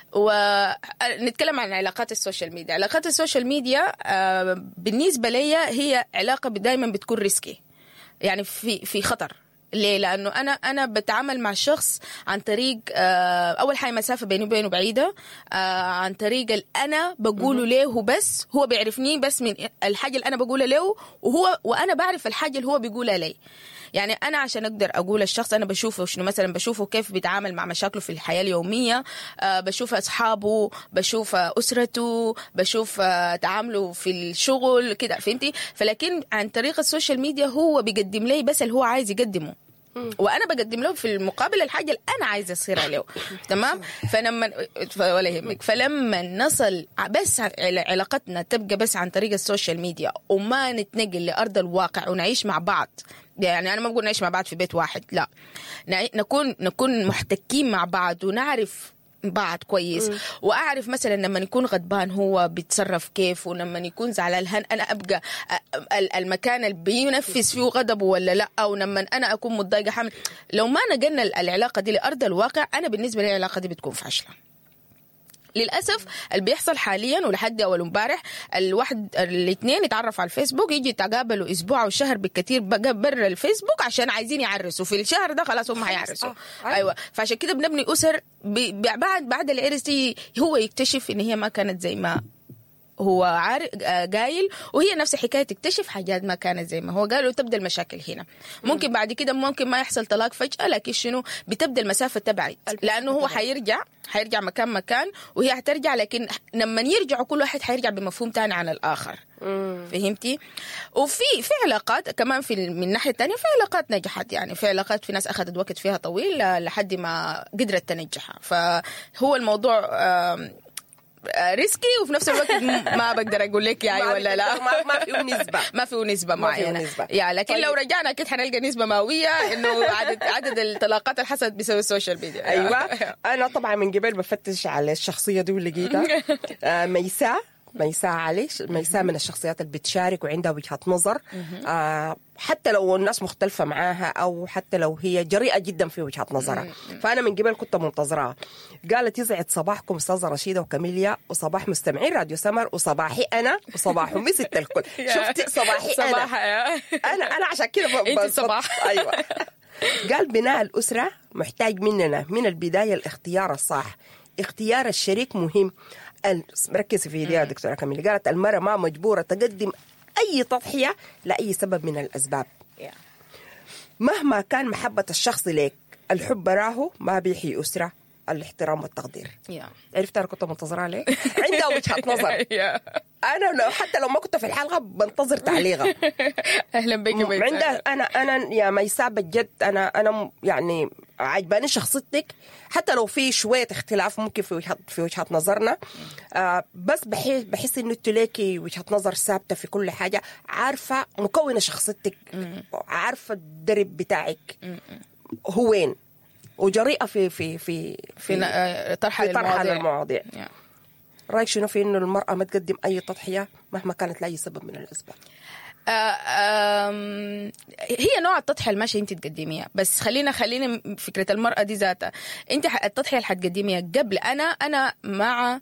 ونتكلم عن علاقات السوشيال ميديا. علاقات السوشيال ميديا آه بالنسبة لي هي علاقة دائما بتكون ريسكي، يعني في في خطر. ليه؟ لأنه أنا أنا بتعامل مع شخص عن طريق آه أول حاجة مسافة بيني وبينه بعيدة، آه عن طريق اللي أنا بقوله له هو، بس هو بيعرفني بس من الحاجة اللي أنا بقولها له، وهو وأنا بعرف الحاجة اللي هو بيقولها لي. يعني أنا عشان أقدر أقول الشخص أنا بشوفه شنو، مثلا بشوفه كيف بيتعامل مع مشاكله في الحياة اليومية، آه بشوف أصحابه، بشوف أسرته، بشوف آه تعامله في الشغل كده، فهمتي؟ فلكن عن طريق السوشيال ميديا هو بيقدم لي بس اللي هو عايز يقدمه، وانا بقدم له في المقابل الحاجه اللي انا عايزه اصير له. تمام؟ فلما ولا يهمك، فلما نصل بس علاقتنا تبقى بس عن طريق السوشيال ميديا وما نتنقل لارض الواقع ونعيش مع بعض، يعني انا ما بقول نعيش مع بعض في بيت واحد، لا، نكون نكون محتكين مع بعض ونعرف بعض كويس. م. واعرف مثلا لما يكون غضبان هو بيتصرف كيف، ولما يكون زعلان هل انا ابقى المكان اللي بينفذ فيه غضبه ولا لا، او لما انا اكون متضايقه حامل. لو ما نقلنا العلاقه دي لارض الواقع، انا بالنسبه لي العلاقه دي بتكون فاشله للاسف. اللي بيحصل حاليا ولحد اول امبارح الواحد الاثنين يتعرفوا على الفيسبوك، يجي يتقابلوا اسبوع او شهر بالكثير برا الفيسبوك عشان عايزين يعرسوا في الشهر ده، خلاص هم هيعرسوا. آه. ايوه، فعشان كده بنبني اسر بعد بعد العرس دي هو يكتشف ان هي ما كانت زي ما هو عارف قايل، وهي نفس حكايه تكتشف حاجات ما كانت زي ما هو قال، وتبدا المشاكل هنا. ممكن بعد كده ممكن ما يحصل طلاق فجاه، لكن شنو بتبدا المسافه تبعد، لانه هو حيرجع حيرجع مكان مكان وهي حترجع، لكن لما يرجعوا كل واحد حيرجع بمفهوم تاني عن الاخر. مم. فهمتي؟ وفي في علاقات كمان في من الناحيه الثانيه، في علاقات نجحت، يعني في علاقات في ناس اخذت وقت فيها طويل لحد ما قدرت تنجحها. فهو الموضوع ريسكي، وفي نفس الوقت ما بقدر اقول لك يعني ولا لا، ما, ما فيه نسبه ما فيه نسبه معينه يعني. لكن طيب. لو رجعنا اكيد حنلقى نسبه مئويه انه عدد عدد الطلاقات اللي حصلت بسبب السوشيال ميديا. ايوه. انا طبعا من قبل بفتش على الشخصيه دي ولقيتها آه ميساء ميساء علي. ميساء من الشخصيات اللي بتشارك وعندها وجهة نظر، آه حتى لو الناس مختلفة معاها أو حتى لو هي جريئة جدا في وجهة نظرها. فأنا من قبل كنت منتظرها. قالت يسعد صباحكم أستاذة رشيدة وكميليا، وصباح مستمعين راديو سمر، وصباحي أنا، وصباح أمي ست الكل. شفتي صباحي أنا أنا أنا عشان كده أنت صباح. أيوة. قال بناء الأسرة محتاج مننا من البداية الاختيار الصح. اختيار الشريك مهم. مركز في دي يا دكتورة كميلة. قالت المرأة ما مجبورة تقدم أي تضحية لأي سبب من الأسباب. مهما كان محبة الشخص لك، الحب راهو ما بيحيي أسرة. الاحترام والتقدير. عرفت أنا كنت منتظرة عليه؟ عندها وجهة نظر. أنا لو حتى لو ما كنت في الحلقة بنتظر تعليقها. أهلا بك ميساء. عندها أنا أنا يا ميساء بجد أنا أنا يعني عجباني شخصيتك، حتى لو في شوية اختلاف ممكن في وجهة في وجهة نظرنا، آه بس بحس بحس إنه تلاقي وجهة نظر ثابتة في كل حاجة، عارفة مكونة شخصيتك، عارفة الدرب بتاعك هو وين، وجريئة في في في في, في طرح المواضيع, المواضيع. yeah. رأيك شنو في إنه المرأة ما تقدم أي تضحية مهما كانت لأي سبب من الأسباب؟ هي نوع التضحية الماشي انت تقدميها، بس خلينا خلينا فكرة المرأة دي ذاتها. انت التضحية اللي حتقدميها قبل، انا انا مع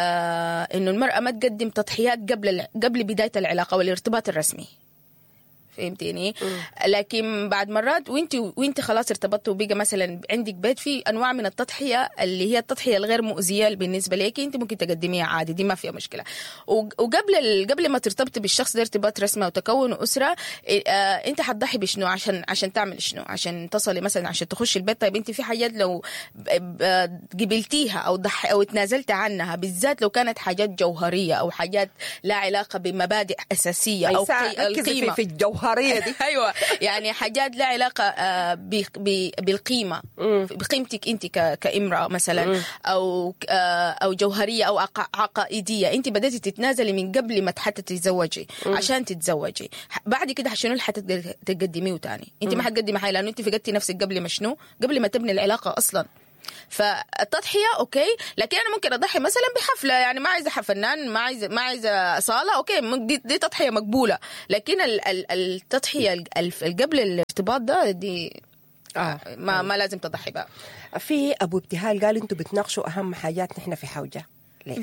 انه المرأة ما تقدم تضحيات قبل قبل بداية العلاقة والارتباط الرسمي. فهمتيني؟ لكن بعد مرات وانت وانت خلاص ارتبطتوا وبقى مثلا عندك بيت، في انواع من التضحيه اللي هي التضحيه الغير مؤذيه بالنسبه لك، انت ممكن تقدميها عادي، دي ما فيها مشكله. وقبل قبل ما ترتبطي بالشخص ده ارتباط رسمي وتكونوا اسره، اه انت حتضحي بشنو عشان عشان تعمل شنو؟ عشان تصلي مثلا، عشان تخشي البيت. طيب انت في حاجات لو قبلتيها او ضحي او تنازلت عنها، بالذات لو كانت حاجات جوهريه او حاجات لا علاقه بمبادئ اساسيه او القيمه في الجوهريه دي ايوه يعني حاجات لا علاقه بالقيمه، بقيمتك انت كامراه مثلا، او او جوهريه او عقائديه، انت بدأتي تتنازلي من قبل ما حتى تتزوجي عشان تتزوجي. بعد كده شنو اللي حتقدميه تاني؟ انت ما حتقدمي حاجه لانه انت فقدتي نفسك قبل ما شنو، قبل ما تبني العلاقه اصلا. فالتضحيه اوكي، لكن انا ممكن اضحي مثلا بحفله، يعني ما عايزه فنان، ما عايزه ما عايزه صاله، اوكي دي, دي تضحيه مقبوله. لكن التضحيه قبل الارتباط ده دي آه. ما ما لازم تضحي بقى. في ابو ابتهال قال انتوا بتناقشوا اهم حاجات نحن في حوجه ليه؟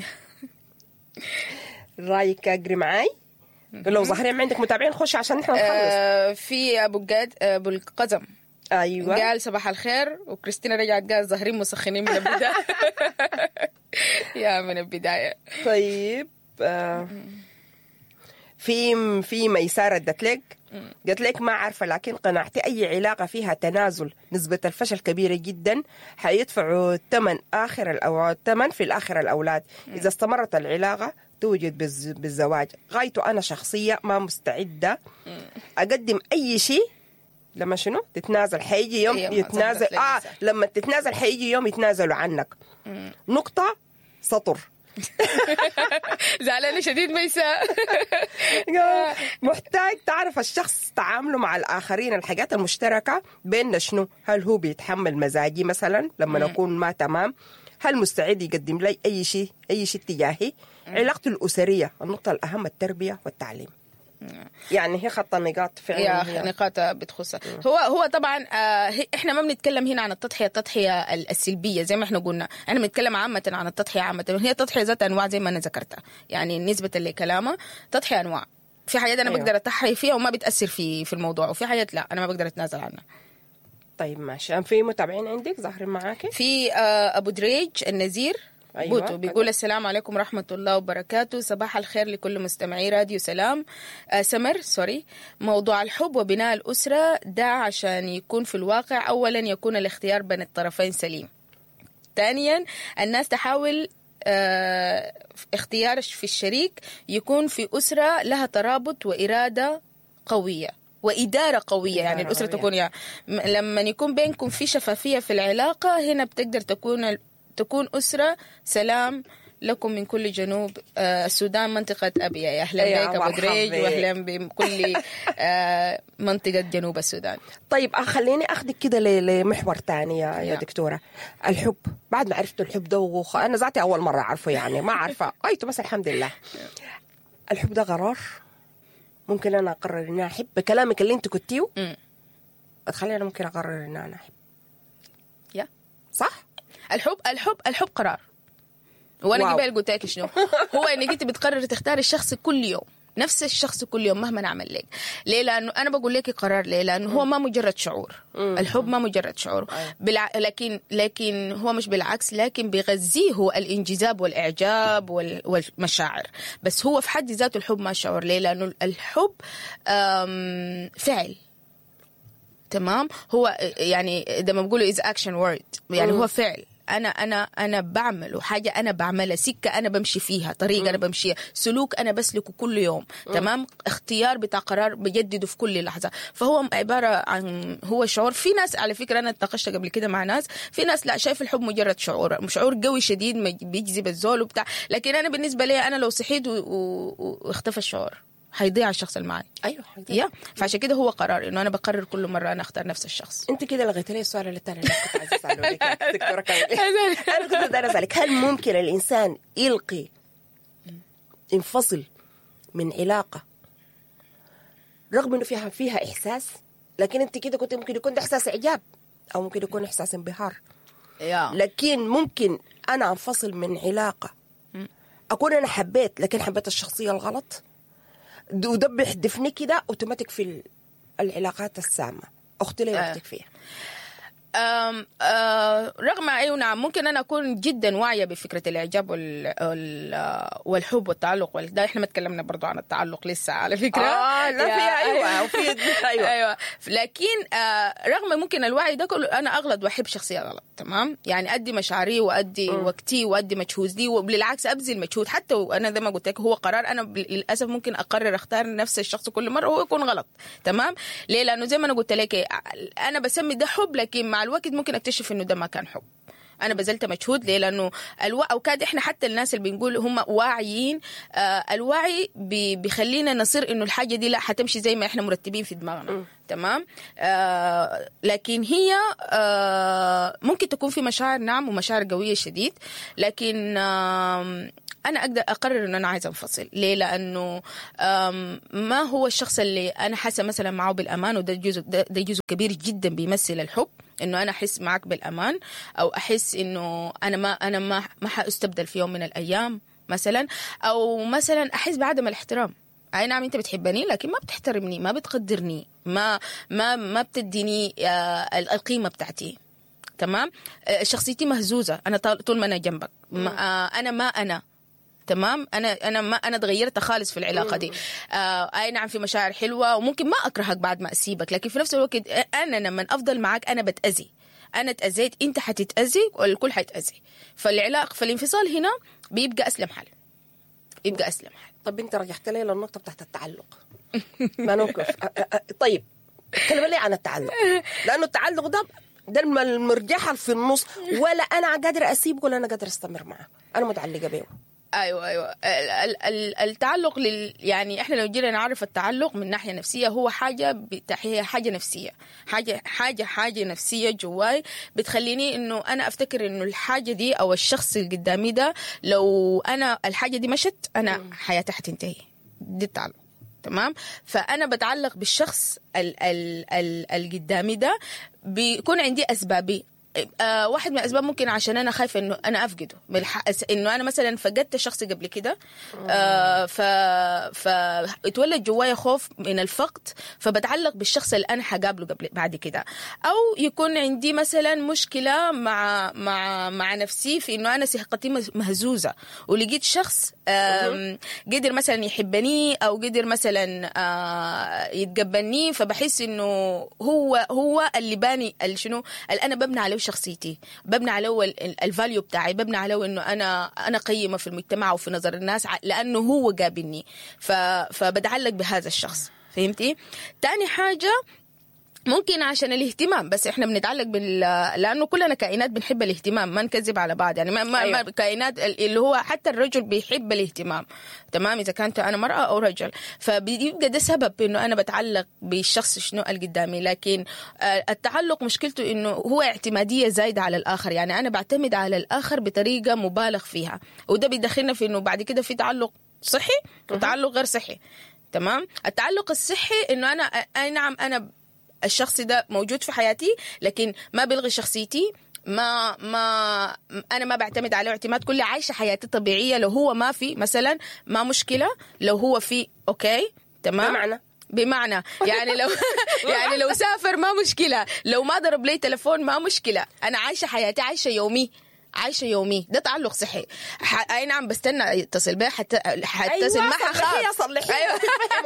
رايك اجري معاي؟ لو ظاهرين عندك متابعين خش عشان نحن نخلص. آه في ابو جاد ابو القزم ايوه قال صباح الخير، وكريستينا رجعت قال ظاهرين مسخنين من البدايه. يا من البدايه. طيب آه في في ميساره ادت لك قالت لك ما عارفه، لكن قناعتي اي علاقه فيها تنازل نسبه الفشل كبيره جدا، حيدفعوا الثمن اخر الاولاد، الثمن في الاخر الاولاد اذا استمرت العلاقه توجد بالزواج. غايته انا شخصيه ما مستعده اقدم اي شيء لما شنو تتنازل، حيجي يوم يتنازل اه لما تتنازل حيجي يوم يتنازلوا عنك. مم. نقطة سطر. زعلانة شديد ميساء. محتاج تعرف الشخص تعامله مع الآخرين، الحاجات المشتركة بيننا شنو؟ هل هو بيتحمل مزاجي مثلا لما مم. نكون ما تمام؟ هل مستعد يقدم لي أي شيء أي شيء تجاهي؟ علاقته الأسرية، النقطة الأهم التربية والتعليم. يعني هي خط النقاط فعلا، هي نقاط بتخصها. هو هو طبعا آه احنا ما بنتكلم هنا عن التضحيه التضحيه السلبيه زي ما احنا قلنا، احنا بنتكلم عامه عن التضحيه عامه. هي تضحيه ذات انواع زي ما انا ذكرتها، يعني نسبه لكلامها تضحيه انواع. في حاجات انا أيوة. بقدر اتضحي فيها وما بتاثر في في الموضوع، وفي حاجات لا انا ما بقدر اتنازل عنها. طيب ماشي. في متابعين عندك ظاهرين معاكي؟ في آه ابو دريج النزير أيوة. بوتو بيقول السلام عليكم ورحمة الله وبركاته، صباح الخير لكل مستمعي راديو سلام. آه سمر سوري موضوع الحب وبناء الأسرة ده عشان يكون في الواقع، أولا يكون الاختيار بين الطرفين سليم، ثانيا الناس تحاول آه اختيار في الشريك يكون في أسرة لها ترابط وإرادة قوية وإدارة قوية، يعني الأسرة قوية. تكون يعني لما يكون بينكم في شفافية في العلاقة، هنا بتقدر تكون تكون أسرة سلام لكم من كل جنوب آه السودان، منطقة أبيا. يا أهلا بك أبو دريج، وأهلا بكل آه منطقة جنوب السودان. طيب خليني أخذك كده لمحور تاني يا, يا دكتورة. الحب بعد ما عرفت الحب ده وخ... أنا ذاتي أول مرة أعرفه، يعني ما أعرفه قايته بس الحمد لله. الحب ده قرار ممكن أنا أقرر إن أنا أحب بكلامك اللي أنت كنتيه، تخلي أنا ممكن أقرر إن أنا أحب. يا صح؟ الحب الحب الحب قرار. وانا قبل قلت لك شنو هو انك انت بتقرر تختار الشخص كل يوم، نفس الشخص كل يوم مهما نعمل لك. ليه؟ لانه انا بقول لك قرار. ليه؟ لانه هو ما مجرد شعور. الحب ما مجرد شعور، بالع... لكن لكن هو مش بالعكس، لكن بيغذيه هو الانجذاب والاعجاب وال... والمشاعر. بس هو في حد ذاته الحب ما شعور. ليه؟ لانه الحب أم... فعل. تمام. هو يعني لما بقولوا is action word، يعني هو فعل. أنا أنا أنا بعمل حاجة، أنا بعملها سكة، أنا بمشي فيها طريقة، أنا بمشيها سلوك، أنا بسلكه كل يوم. تمام. اختيار بتاع قرار بجدده في كل لحظة. فهو عبارة عن هو شعور. في ناس على فكرة أنا اتناقشت قبل كده مع ناس، في ناس لا شايف الحب مجرد شعور، شعور قوي شديد بيجذب الزول وبتاع. لكن أنا بالنسبة لي أنا لو صحيت واختفى الشعور هيضيع الشخص اللي معي. ايوه يا فعشان كده هو قرار انه انا بقرر كل مره انا اختار نفس الشخص. انت كده لغيت لي السؤال اللي انا كنت عايزه اساله لك دكتوره كامل. انا كنت بدي اسالك هل ممكن الانسان يلقي ينفصل من علاقه رغم انه فيها فيها احساس، لكن انت كده كنت ممكن يكون ده احساس اعجاب او ممكن يكون احساس انبهار، لكن ممكن انا انفصل من علاقه اكون انا حبيت لكن حبيت الشخصيه الغلط وده بيحدفني كده اوتوماتيك في العلاقات السامة أختي لي وقتك فيها؟ أم أه رغم أيوة نعم ممكن أنا أكون جدا واعية بفكرة الإعجاب وال وال والحب والتعلق ده إحنا ما تكلمنا برضو عن التعلق لسه على فكرة. آه لا فيها أيوة وفي أيوة. أيوة لكن آه رغم ممكن الوعي ده كله أنا أغلط وأحب شخصية غلط تمام يعني أدي مشاعري وأدي م. وقتي وأدي مجهودي وبالعكس أبذل مجهود حتى وأنا زي ما قلت لك هو قرار أنا للأسف ممكن أقرر أختار نفس الشخص كل مرة وهو يكون غلط تمام ليه لأنه زي ما أنا قلت لك أنا بسمي ده حب لكن مع الوقت ممكن اكتشف انه ده ما كان حب انا بذلت مجهود ليه لانه الو... او كاد احنا حتى الناس اللي بنقول هم واعيين آه الوعي بي... بيخلينا نصير انه الحاجه دي لا حتمشي زي ما احنا مرتبين في دماغنا م. تمام آه لكن هي آه ممكن تكون في مشاعر نعم ومشاعر قويه شديد لكن آه أنا أقدر أقرر إنه أنا عايزة أنفصل ليه لأنه ما هو الشخص اللي أنا حاسة مثلا معه بالأمان وده جزء ده, ده جزء كبير جدا بيمثل الحب إنه أنا أحس معك بالأمان أو أحس إنه أنا ما أنا ما ما حأستبدل في يوم من الأيام مثلا أو مثلا أحس بعدم الاحترام أي نعم أنت بتحبني لكن ما بتحترمني ما بتقدرني ما ما ما بتديني القيمة بتاعتي تمام شخصيتي مهزوزة أنا طول ما أنا جنبك ما أنا ما أنا تمام انا انا ما انا تغيرت خالص في العلاقه دي آه اي نعم في مشاعر حلوه وممكن ما اكرهك بعد ما اسيبك لكن في نفس الوقت انا لما افضل معك انا بتاذي انا تاذيت انت حتتاذي والكل حيتاذي فالعلاقه فالانفصال هنا بيبقى اسلم حل يبقى اسلم حل. طب انت رجعت لي للنقطه بتاعت التعلق ما نوقف طيب اتكلم لي عن التعلق لانه التعلق ده ده المرجحه في النص ولا انا قادره اسيبه ولا انا قادره استمر معه انا متعلقه بيه. ايوه ايوه التعلق لل يعني احنا لو جينا نعرف التعلق من ناحيه نفسيه هو حاجه هي حاجه نفسيه حاجه حاجه حاجه نفسيه جواي بتخليني انه انا افتكر انه الحاجه دي او الشخص اللي قدامي ده لو انا الحاجه دي مشت انا حياتي حتنتهي دي التعلق تمام فانا بتعلق بالشخص اللي قدامي ده بيكون عندي اسبابي آه واحد من الأسباب ممكن عشان أنا خايفة إنه أنا أفقده إنه أنا مثلا فقدت شخص قبل كده آه ف فاتولد جوايا خوف من الفقد فبتعلق بالشخص اللي أنا حقابله قبل بعد كده أو يكون عندي مثلا مشكلة مع مع مع نفسي في إنه أنا ثقتي مهزوزة ولقيت شخص آه قدر مثلا يحبني أو قدر مثلا آه يتقبلني فبحس إنه هو هو اللي باني اللي شنو اللي أنا ببني عليه شخصيتي ببني عليه الفاليو بتاعي ببني عليه انه انا انا قيمه في المجتمع وفي نظر الناس لانه هو قابلني فبتعلق بهذا الشخص فهمتي. تاني حاجه ممكن عشان الاهتمام بس احنا بنتعلق بال لانه كلنا كائنات بنحب الاهتمام ما نكذب على بعض يعني ما, أيوة. ما كائنات اللي هو حتى الرجل بيحب الاهتمام تمام اذا كانت انا مرأة او رجل فبيبقى ده سبب انه انا بتعلق بالشخص شنو اللي قدامي لكن التعلق مشكلته انه هو اعتمادية زايدة على الاخر يعني انا بعتمد على الاخر بطريقة مبالغ فيها وده بيدخلنا في انه بعد كده في تعلق صحي وتعلق غير صحي تمام. التعلق الصحي انه انا اي نعم انا الشخص ده موجود في حياتي لكن ما بيلغي شخصيتي ما ما انا ما بعتمد عليه اعتماد كلي عايشه حياتي طبيعيه لو هو ما في مثلا ما مشكله لو هو في اوكي تمام بمعنى بمعنى يعني لو يعني لو سافر ما مشكله لو ما ضرب لي تلفون ما مشكله انا عايشه حياتي عايشه يومي عايشه يومي ده تعلق صحي اي نعم بستنى يتصل بيها حتى حتصل أيوة معها خاص صلحي أيوة.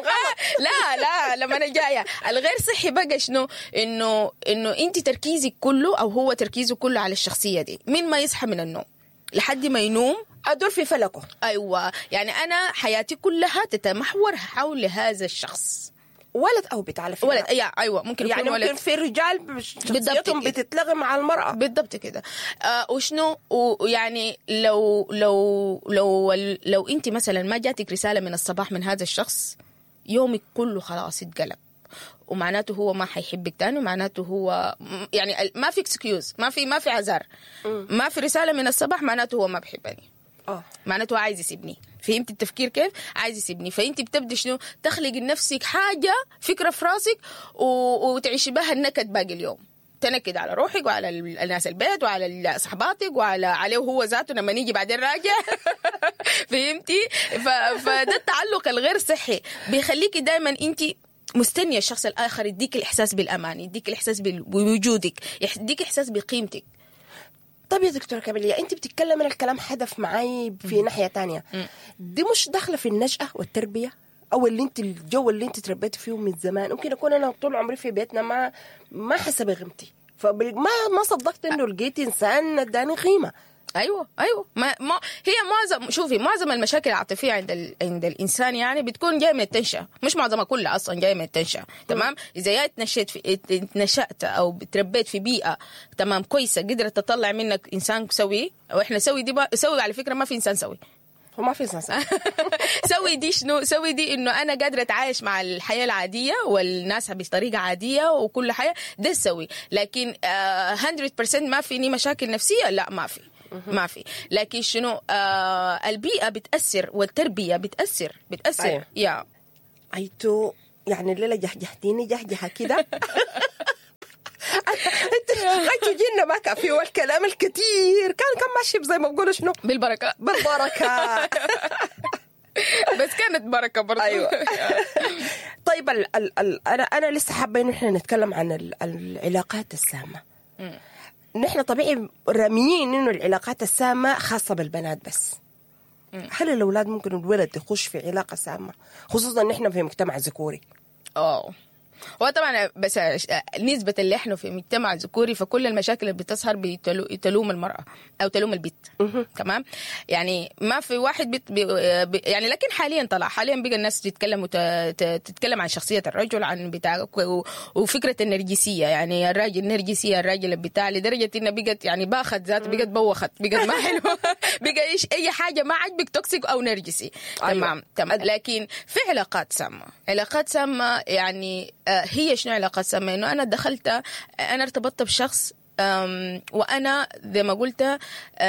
لا لا لما انا جايه الغير صحي بقى شنو انه انه انت تركيزك كله او هو تركيزه كله على الشخصيه دي من ما يصحى من النوم لحد ما ينوم ادور في فلكه. ايوه يعني انا حياتي كلها تتمحور حول هذا الشخص ولد او بنت على فكره ولد ايوه ممكن يعني يكون ممكن ولد في رجال شخصيتهم بتتلغي مع المراه بالضبط كده آه وشنو ويعني لو لو لو لو انت مثلا ما جاتك رساله من الصباح من هذا الشخص يومك كله خلاص اتقلب ومعناته هو ما حيحبك تاني ومعناته هو يعني ما في اكسكيوز ما في ما في عذر ما في رساله من الصباح معناته هو ما بحبني اه معناته عايز يسيبني. فهمت التفكير كيف؟ عايز يسيبني فانت بتبدا شنو تخلق لنفسك حاجه فكره في راسك و... وتعيشي بها النكد باقي اليوم تنكد على روحك وعلى الناس البيت وعلى صحباتك وعلى عليه هو ذاته لما نيجي بعدين راجع فهمتي؟ ف... فده التعلق الغير صحي بيخليكي دائما انت مستنية الشخص الآخر يديك الإحساس بالأمان، يديك الإحساس بوجودك، يديك إحساس بقيمتك. طب يا دكتورة كاميليا، أنت بتتكلم من الكلام حدث معي في ناحية تانية، دي مش داخلة في النشأة والتربية أو اللي أنت الجو اللي أنت تربيت فيه من زمان؟ ممكن أكون أنا طول عمري في بيتنا ما ما حسب بقيمتي، فما ما صدقت إنه لقيت إنسان اداني قيمة. ايوه ايوه ما, ما هي معظم شوفي معظم المشاكل العاطفيه عند ال... عند الانسان يعني بتكون جايه من التنشئه، مش معظمها كلها اصلا جايه من التنشئه. تمام. اذا يا اتنشأت في اتنشأت او تربيت في بيئه تمام كويسه قدرت تطلع منك انسان سوي، واحنا سوي دي بقى سوي على فكره ما في انسان سوي، هو ما في انسان سوي. سوي دي شنو؟ سوي دي انه انا قادره اتعايش مع الحياه العاديه والناس بطريقه عاديه وكل حاجه، ده سوي. لكن uh, مية بالمية ما فيني مشاكل نفسيه، لا ما في ما في. لكن شنو آه البيئة بتأثر والتربية بتأثر بتأثر أيوة. يا أيتو يعني الليلة جهجهتيني جهجهة كده. أنت جينا ما كافي والكلام الكتير كان كان ماشي زي ما بقولوا شنو بالبركة بالبركة. بس كانت بركة برضه. أيوة. طيب ال ال ال أنا أنا لسه حابة إنه إحنا نتكلم عن ال العلاقات السامة. نحن طبيعي راميين إنه العلاقات السامة خاصة بالبنات بس. هل الأولاد ممكن الولد يخش في علاقة سامة خصوصا نحن في مجتمع ذكوري؟ أوه هو طبعا بس نسبة اللي احنا في مجتمع ذكوري فكل المشاكل اللي بتظهر بتلوم المرأة أو تلوم البيت. تمام. يعني ما في واحد بيت بي يعني لكن حاليا طلع حاليا بقى الناس تتكلم تتكلم عن شخصية الرجل عن بتاع وفكرة النرجسية، يعني الراجل نرجسية الراجل بتاع لدرجة إنه بقت يعني باخت ذات بقت بوخت بقت ما حلوة بقى إيش أي حاجة ما عجبك توكسيك أو نرجسي. تمام. تمام. لكن في علاقات سامة علاقات سامة يعني هي شنو علاقات سامة؟ إنه أنا دخلت أنا ارتبطت بشخص وأنا زي ما قلت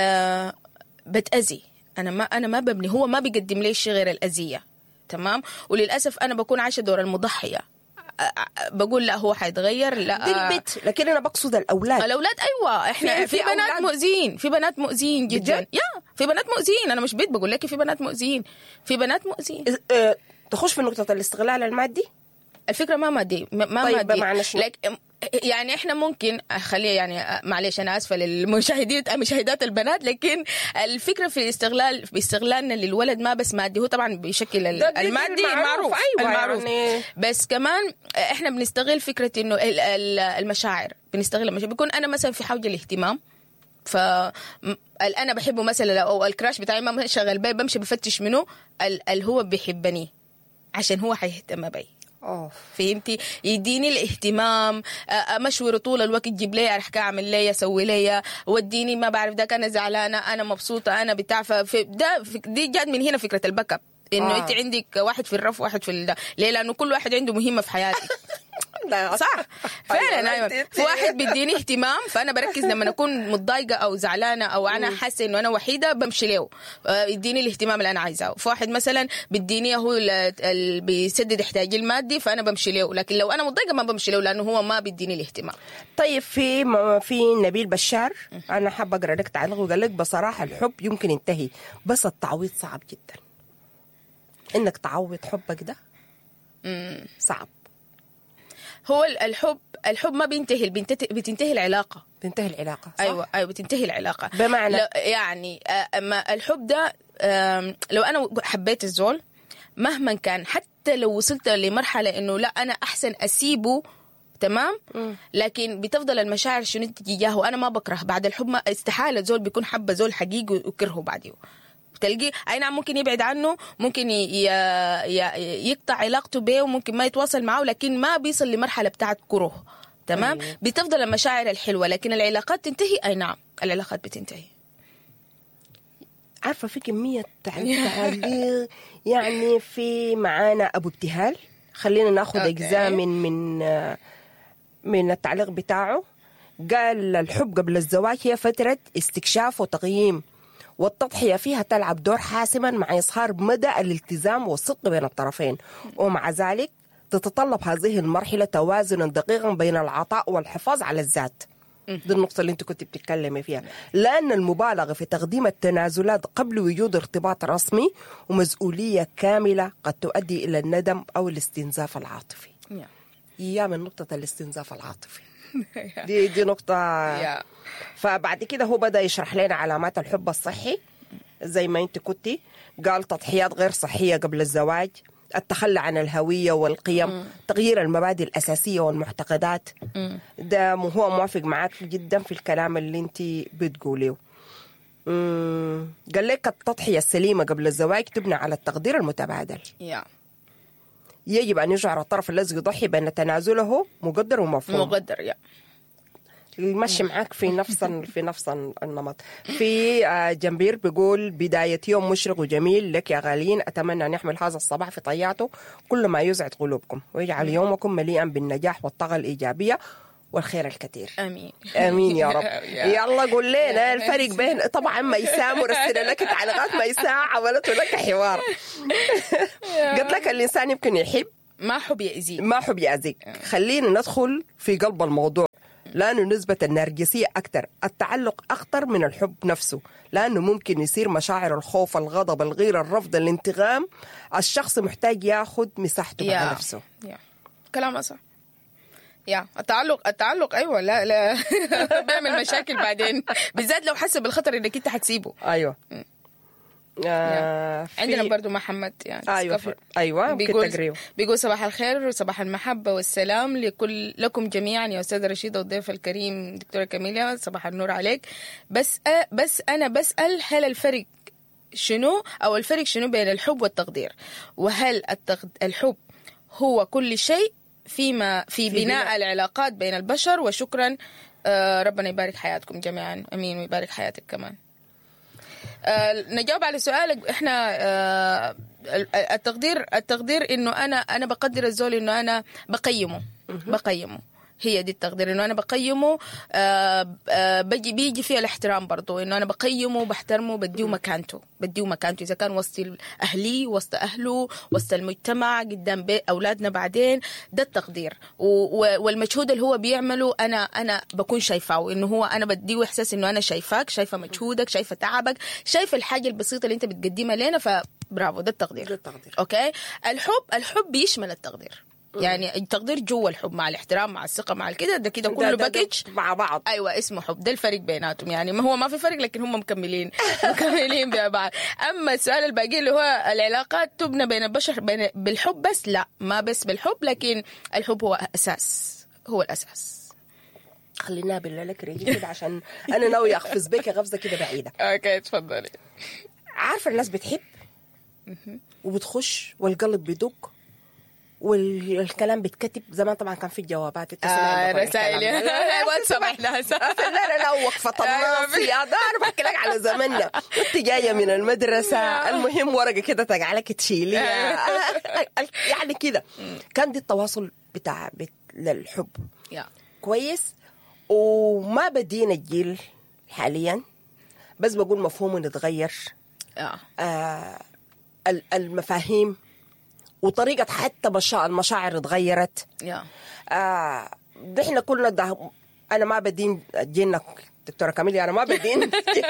بتأذي، أنا ما أنا ما ببني، هو ما بيقدم لي شيء غير الأذية. تمام. وللأسف أنا بكون عايشة دور المضحية، بقول لا هو حيتغير لا دي البيت، لكن أنا بقصد الأولاد. الأولاد أيوة إحنا في, في, في بنات أولاد. مؤذين في بنات مؤذين جدا يا في بنات مؤذين. أنا مش بيت بقول لك في بنات مؤذين في بنات مؤذين أه تخش في نقطة الاستغلال المادي. الفكرة ما مادي ما طيب مادي لك يعني احنا ممكن خليه يعني معلش انا اسفه للمشاهدين مشاهدات البنات، لكن الفكره في الاستغلال في استغلالنا للولد ما بس مادي، هو طبعا بيشكل المادي المعروف أيوة المعروف يعني. بس كمان احنا بنستغل فكره انه المشاعر، بنستغل المشاعر. بيكون انا مثلا في حاجه الاهتمام ف انا بحبه مثلا او الكراش بتاعي ما شغال بي بمشي بفتش منه ال هو بيحبني عشان هو حيهتم بي. أوه. فهمتي؟ يديني الاهتمام، مشوره طول الوقت، يجيب لي راح اعمل لي اسوي لي وديني ما بعرف ده انا زعلانه انا مبسوطه انا بتاع ده دي جات من هنا فكره الباك اب انه آه. انت عندك واحد في الرف واحد في الدا. ليه؟ لانه كل واحد عنده مهمه في حياتي. صح فعلا. ايوه في واحد بيديني اهتمام فانا بركز لما اكون متضايقه او زعلانه او انا حاسه انه انا وحيده بمشي له يديني الاهتمام اللي انا عايزاه. في واحد مثلا بيديني هو اللي بيسدد احتياجي المادي فانا بمشي له، لكن لو انا متضايقه ما بمشي له لانه هو ما بيديني الاهتمام. طيب في في نبيل بشار انا حابه اقرا لك تعليق وقال لك بصراحه الحب يمكن ينتهي بس التعويض صعب جدا. انك تعوض حبك ده صعب. هو الحب الحب ما بينتهي بتنتهي العلاقة بتنتهي العلاقة صح؟ أيوة أيوة بتنتهي العلاقة. بمعنى يعني ما الحب ده لو أنا حبيت الزول مهما كان حتى لو وصلت لمرحلة إنه لا أنا أحسن أسيبه تمام م. لكن بتفضل المشاعر شنو تجاهه. أنا ما بكره بعد الحب ما استحالة زول بيكون حب زول حقيقي وكرهه بعده. تلقي اي نعم ممكن يبعد عنه ممكن ي... ي... يقطع علاقته به وممكن ما يتواصل معه لكن ما بيصل لمرحله بتاعت كره. تمام. أيوة. بتفضل المشاعر الحلوه لكن العلاقات تنتهي. اي نعم العلاقات بتنتهي. عارفه في كميه تعليق يعني في معانا ابو ابتهال، خلينا ناخذ اجزاء من من من التعليق بتاعه. قال الحب قبل الزواج هي فتره استكشاف وتقييم والتضحية فيها تلعب دور حاسما مع إظهار مدى الالتزام والصدق بين الطرفين، ومع ذلك تتطلب هذه المرحلة توازنا دقيقا بين العطاء والحفاظ على الذات. دي النقطة اللي انت كنت بتتكلمي فيها، لأن المبالغة في تقديم التنازلات قبل وجود ارتباط رسمي ومسؤولية كاملة قد تؤدي إلى الندم أو الاستنزاف العاطفي. إياه من نقطة الاستنزاف العاطفي. دي دي نقطة. فبعد كده هو بدأ يشرح لنا علامات الحب الصحي زي ما انت كنتي، قال تضحيات غير صحية قبل الزواج، التخلي عن الهوية والقيم، م. تغيير المبادئ الأساسية والمعتقدات. م. ده هو موافق معاك جدا في الكلام اللي انت بتقوليه. قال لك التضحية السليمة قبل الزواج تبنى على التقدير المتبادل. yeah. يجب أن يشعر الطرف الذي يضحي بأن تنازله مقدر ومفهوم. مقدر يا المشي معاك في نفس في نفس النمط. في جنبير بيقول بداية يوم مشرق وجميل لك يا غالين، أتمنى أن يحمل هذا الصباح في طياته كل ما يسعد قلوبكم ويجعل يومكم مليئا بالنجاح والطاقة الإيجابية والخير الكثير. امين امين يا رب. يلا قول لنا الفرق بين، طبعا ميساء مرسله لك تعليقات، ميساء عملته لك حوار. قلت لك الانسان يمكن يحب، ما حب يأذيك، ما حب يأذيك. خلينا ندخل في قلب الموضوع، لأنه نسبة النرجسية أكتر، التعلق أخطر من الحب نفسه، لأنه ممكن يصير مشاعر الخوف، الغضب، الغيرة، الرفض، الانتقام. الشخص محتاج ياخد مساحته مع نفسه. كلام صح. يا التعلق التعلق ايوه لا لا بيعمل مشاكل بعدين، بالذات لو حس بالخطر انك انت حتسيبه. ايوه. آه عندنا برضو محمد يعني ايوه ايوه بيقول بيقول صباح الخير وصباح المحبه والسلام لكل لكم جميعا يا استاذه رشيده والضيف الكريم دكتوره كاميليا، صباح النور عليك. بس أ بس انا بسال هل الفرق شنو او الفرق شنو بين الحب والتقدير، وهل التقد... الحب هو كل شيء فيما في, في بناء, بناء العلاقات بين البشر. وشكرا. آه ربنا يبارك حياتكم جميعا. امين ويبارك حياتك كمان. آه نجاوب على سؤالك. احنا آه التقدير التقدير انه انا انا بقدر الزول، انه انا بقيمه بقيمه هي دي التقدير، انه انا بقيمه. آه آه بيجي بيجي فيها الاحترام برضو، انه انا بقيمه بحترمه بديه مكانته بديه مكانته اذا كان وسط اهلي وسط اهله وسط المجتمع قدام اولادنا بعدين. ده التقدير. والمجهود اللي هو بيعمله انا انا بكون شايفاه، انه هو انا بديه احساس انه انا شايفاك، شايفه مجهودك، شايفه تعبك، شايفه الحاجه البسيطه اللي انت بتقدمها لنا، فبرافو. ده التقدير. ده التقدير. اوكي. الحب الحب بيشمل التقدير، يعني التقدير جوا الحب مع الاحترام مع الثقه مع الكده، ده كده كله باكج مع بعض. ايوه اسمه حب. ده الفرق بيناتهم، يعني ما هو ما في فرق لكن هم مكملين مكملين ببعض. اما السؤال الباقي اللي هو العلاقات تبنى بين البشر بين بالحب بس، لا ما بس بالحب، لكن الحب هو اساس، هو الاساس. خلينا بالله لك ريجي كده عشان انا ناوي اقفز بك غفزه كده بعيده. اوكي تفضلي. عارفه الناس بتحب وبتخش والقلب بيدق والكلام بيتكتب. زمان طبعا كان في الجوابات آه رسائل واتساب احنا لا لا لا وقفة الناص يا دار بحكي لك على زمننا. كنت جاية من المدرسة المهم ورقة كده تقعلك تشيليها يعني كده. كان دي التواصل بتاع للحب كويس. وما بدينا الجيل حاليا، بس بقول مفهوم نتغير. آه المفاهيم وطريقة حتى المشاعر اتغيرت. yeah. آه ده احنا كلنا ده. انا ما بدين جيلنا دكتورة كاميليا، انا ما بدين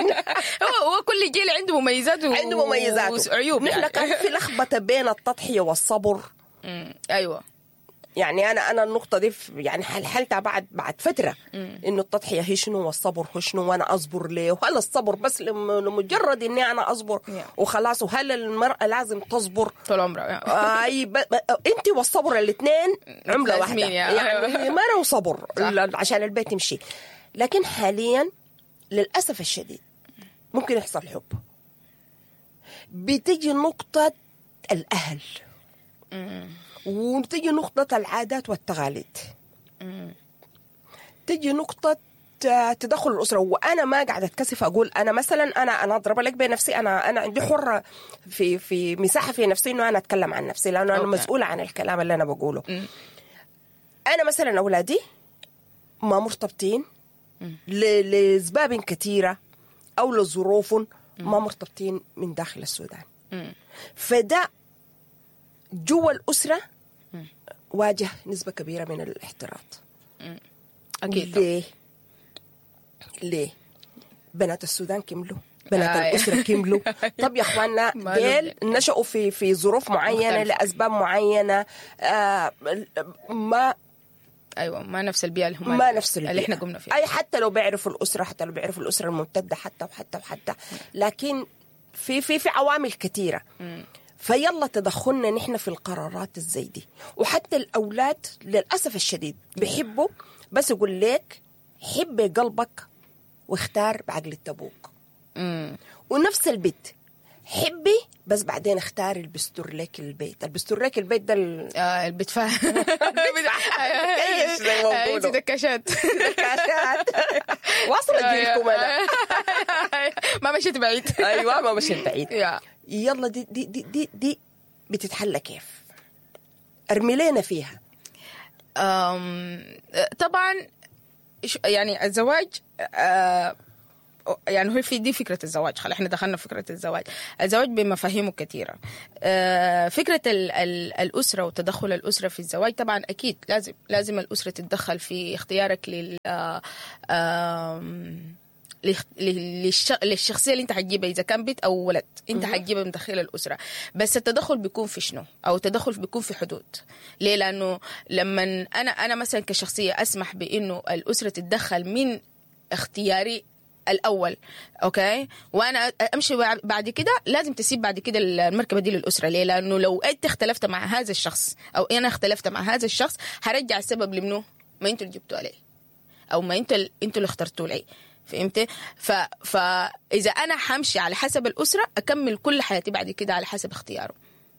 هو كل جيل عنده مميزاته عنده مميزاته وعيوب. نحن يعني. كان في لخبطة بين التضحية والصبر. ايوه يعني انا انا النقطه دي يعني حلحلتها بعد بعد فتره، انه التضحيه هي شنو والصبر هو شنو، وانا اصبر ليه، وهل الصبر بس لمجرد اني انا اصبر وخلاص، وهل المراه لازم تصبر طول عمرها؟ آه اي ب... ب... انت والصبر الاثنين عمله واحده، يعني مرة وصبر عشان البيت يمشي. لكن حاليا للاسف الشديد ممكن يحصل حب، بتيجي نقطه الاهل وتجي نقطة العادات والتقاليد، تجي نقطة تدخل الأسرة. وأنا ما قاعدة أتكسف أقول أنا مثلا أنا أنا أضرب لك بنفسي، أنا أنا عندي حرة في في مساحة في نفسي إنه أنا أتكلم عن نفسي، لأنه أنا مسؤولة عن الكلام اللي أنا بقوله. أنا مثلا أولادي ما مرتبطين لأسباب كثيرة أو لظروف ما مرتبطين من داخل السودان، فده جوا الأسرة واجه نسبة كبيرة من الاحتراط. أكيد. ليه؟ ليه؟ بنات السودان كملوا بنات آه. الأسرة كملوا. طب يا أخواننا ديل نشأوا في في ظروف معينة مختلف. لأسباب معينة آه ما ايوه ما نفس البيئه اللي هم ما نفس البيئة اللي احنا قمنا فيها. اي حتى لو بيعرفوا الاسره حتى لو بيعرفوا الاسره الممتده حتى وحتى وحتى لكن في في في عوامل كثيره. فيلا تدخلنا نحن في القرارات الزي دي. وحتى الاولاد للاسف الشديد بيحبوا بس يقول لك حب قلبك واختار بعقل ابوك. ونفس البيت حبي بس بعدين اختاري اللي بيستر لك البيت. اللي بيستر لك البيت ده ال... اه البتفاهم كيش زي ما بقولوا دكاشات دكاشات واصلت لكم انا ما مشيت بعيد. ايوه ما مشيت بعيد. يا يلا دي دي دي دي, دي بتتحل كيف؟ ارمي لنا فيها. أم... طبعا يعني الزواج أه... يعني هو في دي فكرة الزواج. خلي احنا دخلنا فكرة الزواج. الزواج بمفاهيمه كثيرة. آه فكرة ال ال الأسرة وتدخل الأسرة في الزواج طبعا أكيد لازم لازم الأسرة تتدخل في اختيارك لل آه آه للشخصية اللي انت حتجيبها إذا كان بنت أو ولد انت حتجيبها من داخل الأسرة. بس التدخل بيكون في شنو؟ أو التدخل بيكون في حدود. ليه؟ لأنه لما أنا أنا مثلا كشخصية أسمح بإنه الأسرة تتدخل من اختياري الأول أوكي وأنا أمشي بعد كده لازم تسيب بعد كده المركبة دي للأسرة. ليه؟ لأنه لو أنت اختلفت مع هذا الشخص أو أنا اختلفت مع هذا الشخص هرجع السبب لمنه ما أنتوا اللي جبتوا عليه أو ما أنتوا أنتوا اللي اخترتوا لي. فهمت؟ ف... فإذا أنا حمشي على حسب الأسرة أكمل كل حياتي بعد كده على حسب اختياره.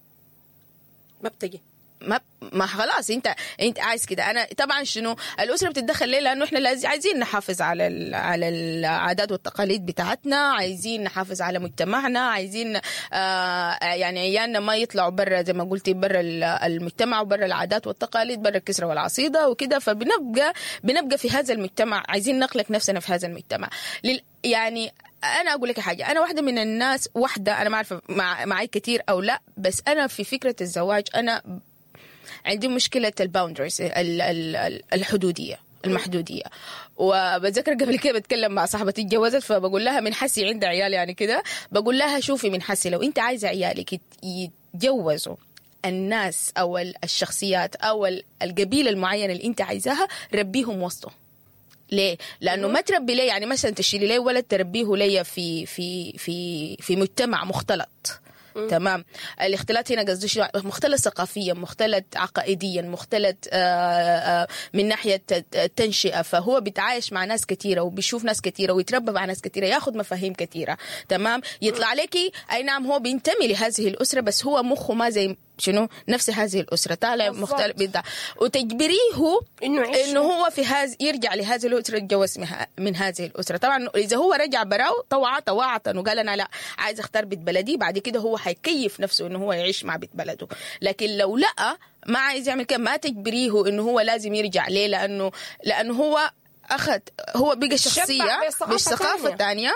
ما بتجي ما ما خلاص انت انت عايز كده. انا طبعا شنو الاسره بتتدخل ليه؟ لانه احنا عايزين نحافظ على ال... على العادات والتقاليد بتاعتنا، عايزين نحافظ على مجتمعنا، عايزين آه يعني عيالنا ما يطلعوا برا زي ما قلتي برا المجتمع وبرا العادات والتقاليد برا الكسره والعصيده وكده. فبنبقى بنبقى في هذا المجتمع عايزين نخلق نفسنا في هذا المجتمع. لل... يعني أنا أقول لك حاجة. أنا واحدة من الناس واحدة أنا ما أعرف مع معي كتير أو لا بس أنا في فكرة الزواج أنا عندي مشكلة الباوندرز الحدودية المحدودية. وبتذكر قبل كده بتكلم مع صاحبتي اتجوزت فبقول لها من حسي عند عيال يعني كده بقول لها شوفي من حسي لو أنت عايزة عيالك يتجوزوا الناس أو الشخصيات أو القبيلة المعينة اللي أنت عايزاها ربيهم وسطه. ليه؟ لأنه ما تربي ليه يعني مثلا تشيلي ليه ولد تربيه ليه في في في في مجتمع مختلط. تمام. الاختلاط هنا قصدي مختلط ثقافيا مختلط عقائديا مختلط آآ آآ من ناحية التنشئة. فهو بيتعايش مع ناس كثيرة وبيشوف ناس كثيرة ويتربى مع ناس كثيرة ياخد مفاهيم كثيرة. تمام. يطلع لكي أي نعم هو بينتمي لهذه الأسرة بس هو مخه ما زي شنو نفس هذه الأسرة طالع مختلف بدع وتجبريه إنه إنه هو في هذا يرجع لهذه الأسرة يتجوز من هذه الأسرة. طبعا إذا هو رجع براو طوعة طوعة وقال أنا لا عايز أختار بيت بلدي بعد كده هو حيكيف نفسه إنه هو يعيش مع بيت بلده. لكن لو لا ما عايز يعمل كده ما تجبريه إنه هو لازم يرجع ليه لأنه لأنه هو أخذ هو بقى شخصية بثقافة تانية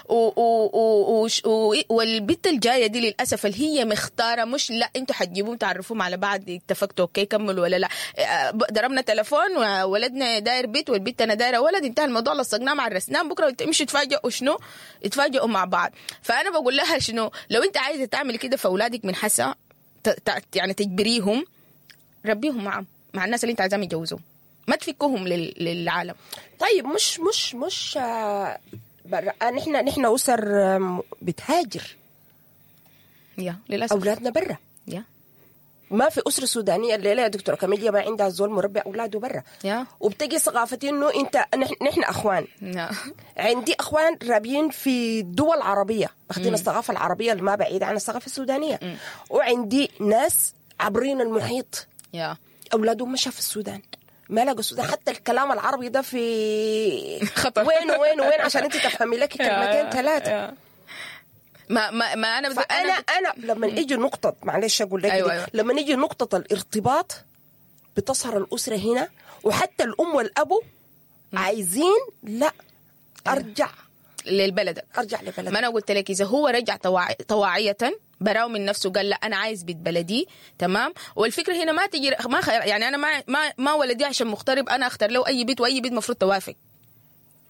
والبنت الجاية دي للأسف اللي هي مختارة مش لا أنتوا حتجيبوهم تعرفوهم على بعض اتفقتوا أوكي كملوا ولا لا. ضربنا تلفون وولدنا داير بيت والبنت أنا دايرة ولد انتهى الموضوع لصقناه مع الرسنام بكرة مش يتفاجئوا شنو يتفاجئوا مع بعض. فأنا بقول لها شنو لو أنت عايزة تعمل كده فأولادك من حسا يعني تجبريهم ربيهم مع مع الناس اللي أنت عايزاهم يتجوزوا ما تفكهم للعالم. طيب مش مش مش نحن نحن أسر بتهاجر يا للأسف أولادنا برا يا ما في أسرة سودانية الليلة يا دكتورة كاميليا ما عندها زول مربي أولاده برا يا وبتجي ثقافتي إنه أنت نحن أخوان يا. عندي أخوان رابين في دول عربية باخدين الثقافة العربية اللي ما بعيدة عن الثقافة السودانية م. وعندي ناس عبرين المحيط يا أولادهم مشى في السودان ما لقوا السودان حتى الكلام العربي ده في خطر وين وين وين عشان انت تفهمي لك كلمتين ثلاثه. ما ما ما انا انا انا لما يجي نقطه معلش اقول لك أيوة أيوة. لما يجي نقطه الارتباط بتصهر الاسره هنا وحتى الام والابو عايزين لا ارجع للبلد ارجع لبلد. ما انا قلت لك اذا هو رجع طواعي... طواعيه براو من نفسه قال لا انا عايز بيت بلدي تمام. والفكره هنا ما تجي ما خير يعني انا ما ما ما ولدي عشان مغترب انا اختار له اي بيت واي بيت مفروض توافق.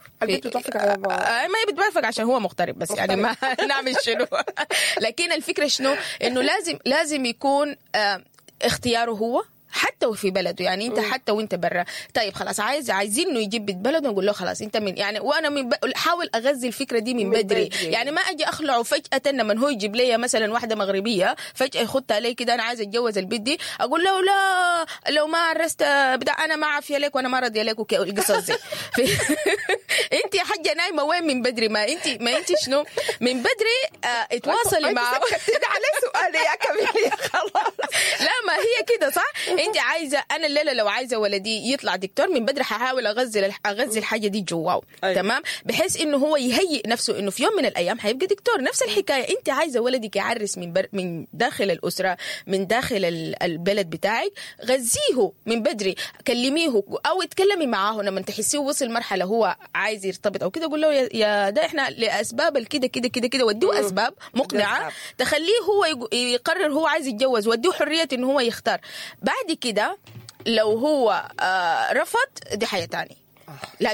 البنت بتوافق على ما هي بتوافق عشان هو مغترب بس مخترب. يعني ما نعمل شنو. لكن الفكرة شنو إنه لازم لازم يكون اختياره هو حتى وفي بلده. يعني انت حتى وانت برا طيب خلاص عايز عايزين انه يجيب بيت بلده نقول له خلاص انت من يعني وانا من حاول اغذي الفكره دي من, من بدري. بدري يعني ما اجي اخلعه فجاه لما هو يجيب لي مثلا واحده مغربيه فجاه يخطها علي كده انا عايز اتجوز البنت دي اقول له لا لو ما عرست بتاع انا ما عافيه لك وانا ما راضيه لك القصص دي. انت يا حاجه نايمه وين من بدري ما انت ما انت شنو من بدري اه اتواصلي معه. على سؤالي يا كميل خلاص. لا ما هي كده صح. انت عايزه انا الليله لو عايزه ولدي يطلع دكتور من بدري هحاول اغذي اغذي الحاجه دي جواه تمام بحيث انه هو يهيئ نفسه انه في يوم من الايام هيبقى دكتور. نفس الحكايه انت عايزه ولدك يعرس من بر... من داخل الاسره من داخل البلد بتاعك غذيه من بدري كلميه او اتكلمي معاه لما تحسيه وصل مرحله هو عايز يرتبط او كده قول له يا ده احنا لاسباب الكده كده كده كده وديه اسباب مقنعه تخليه هو يقرر هو عايز يتجوز وديه حريه انه هو يختار. بعد كده لو هو آه رفض دي حاجة تانية. لكن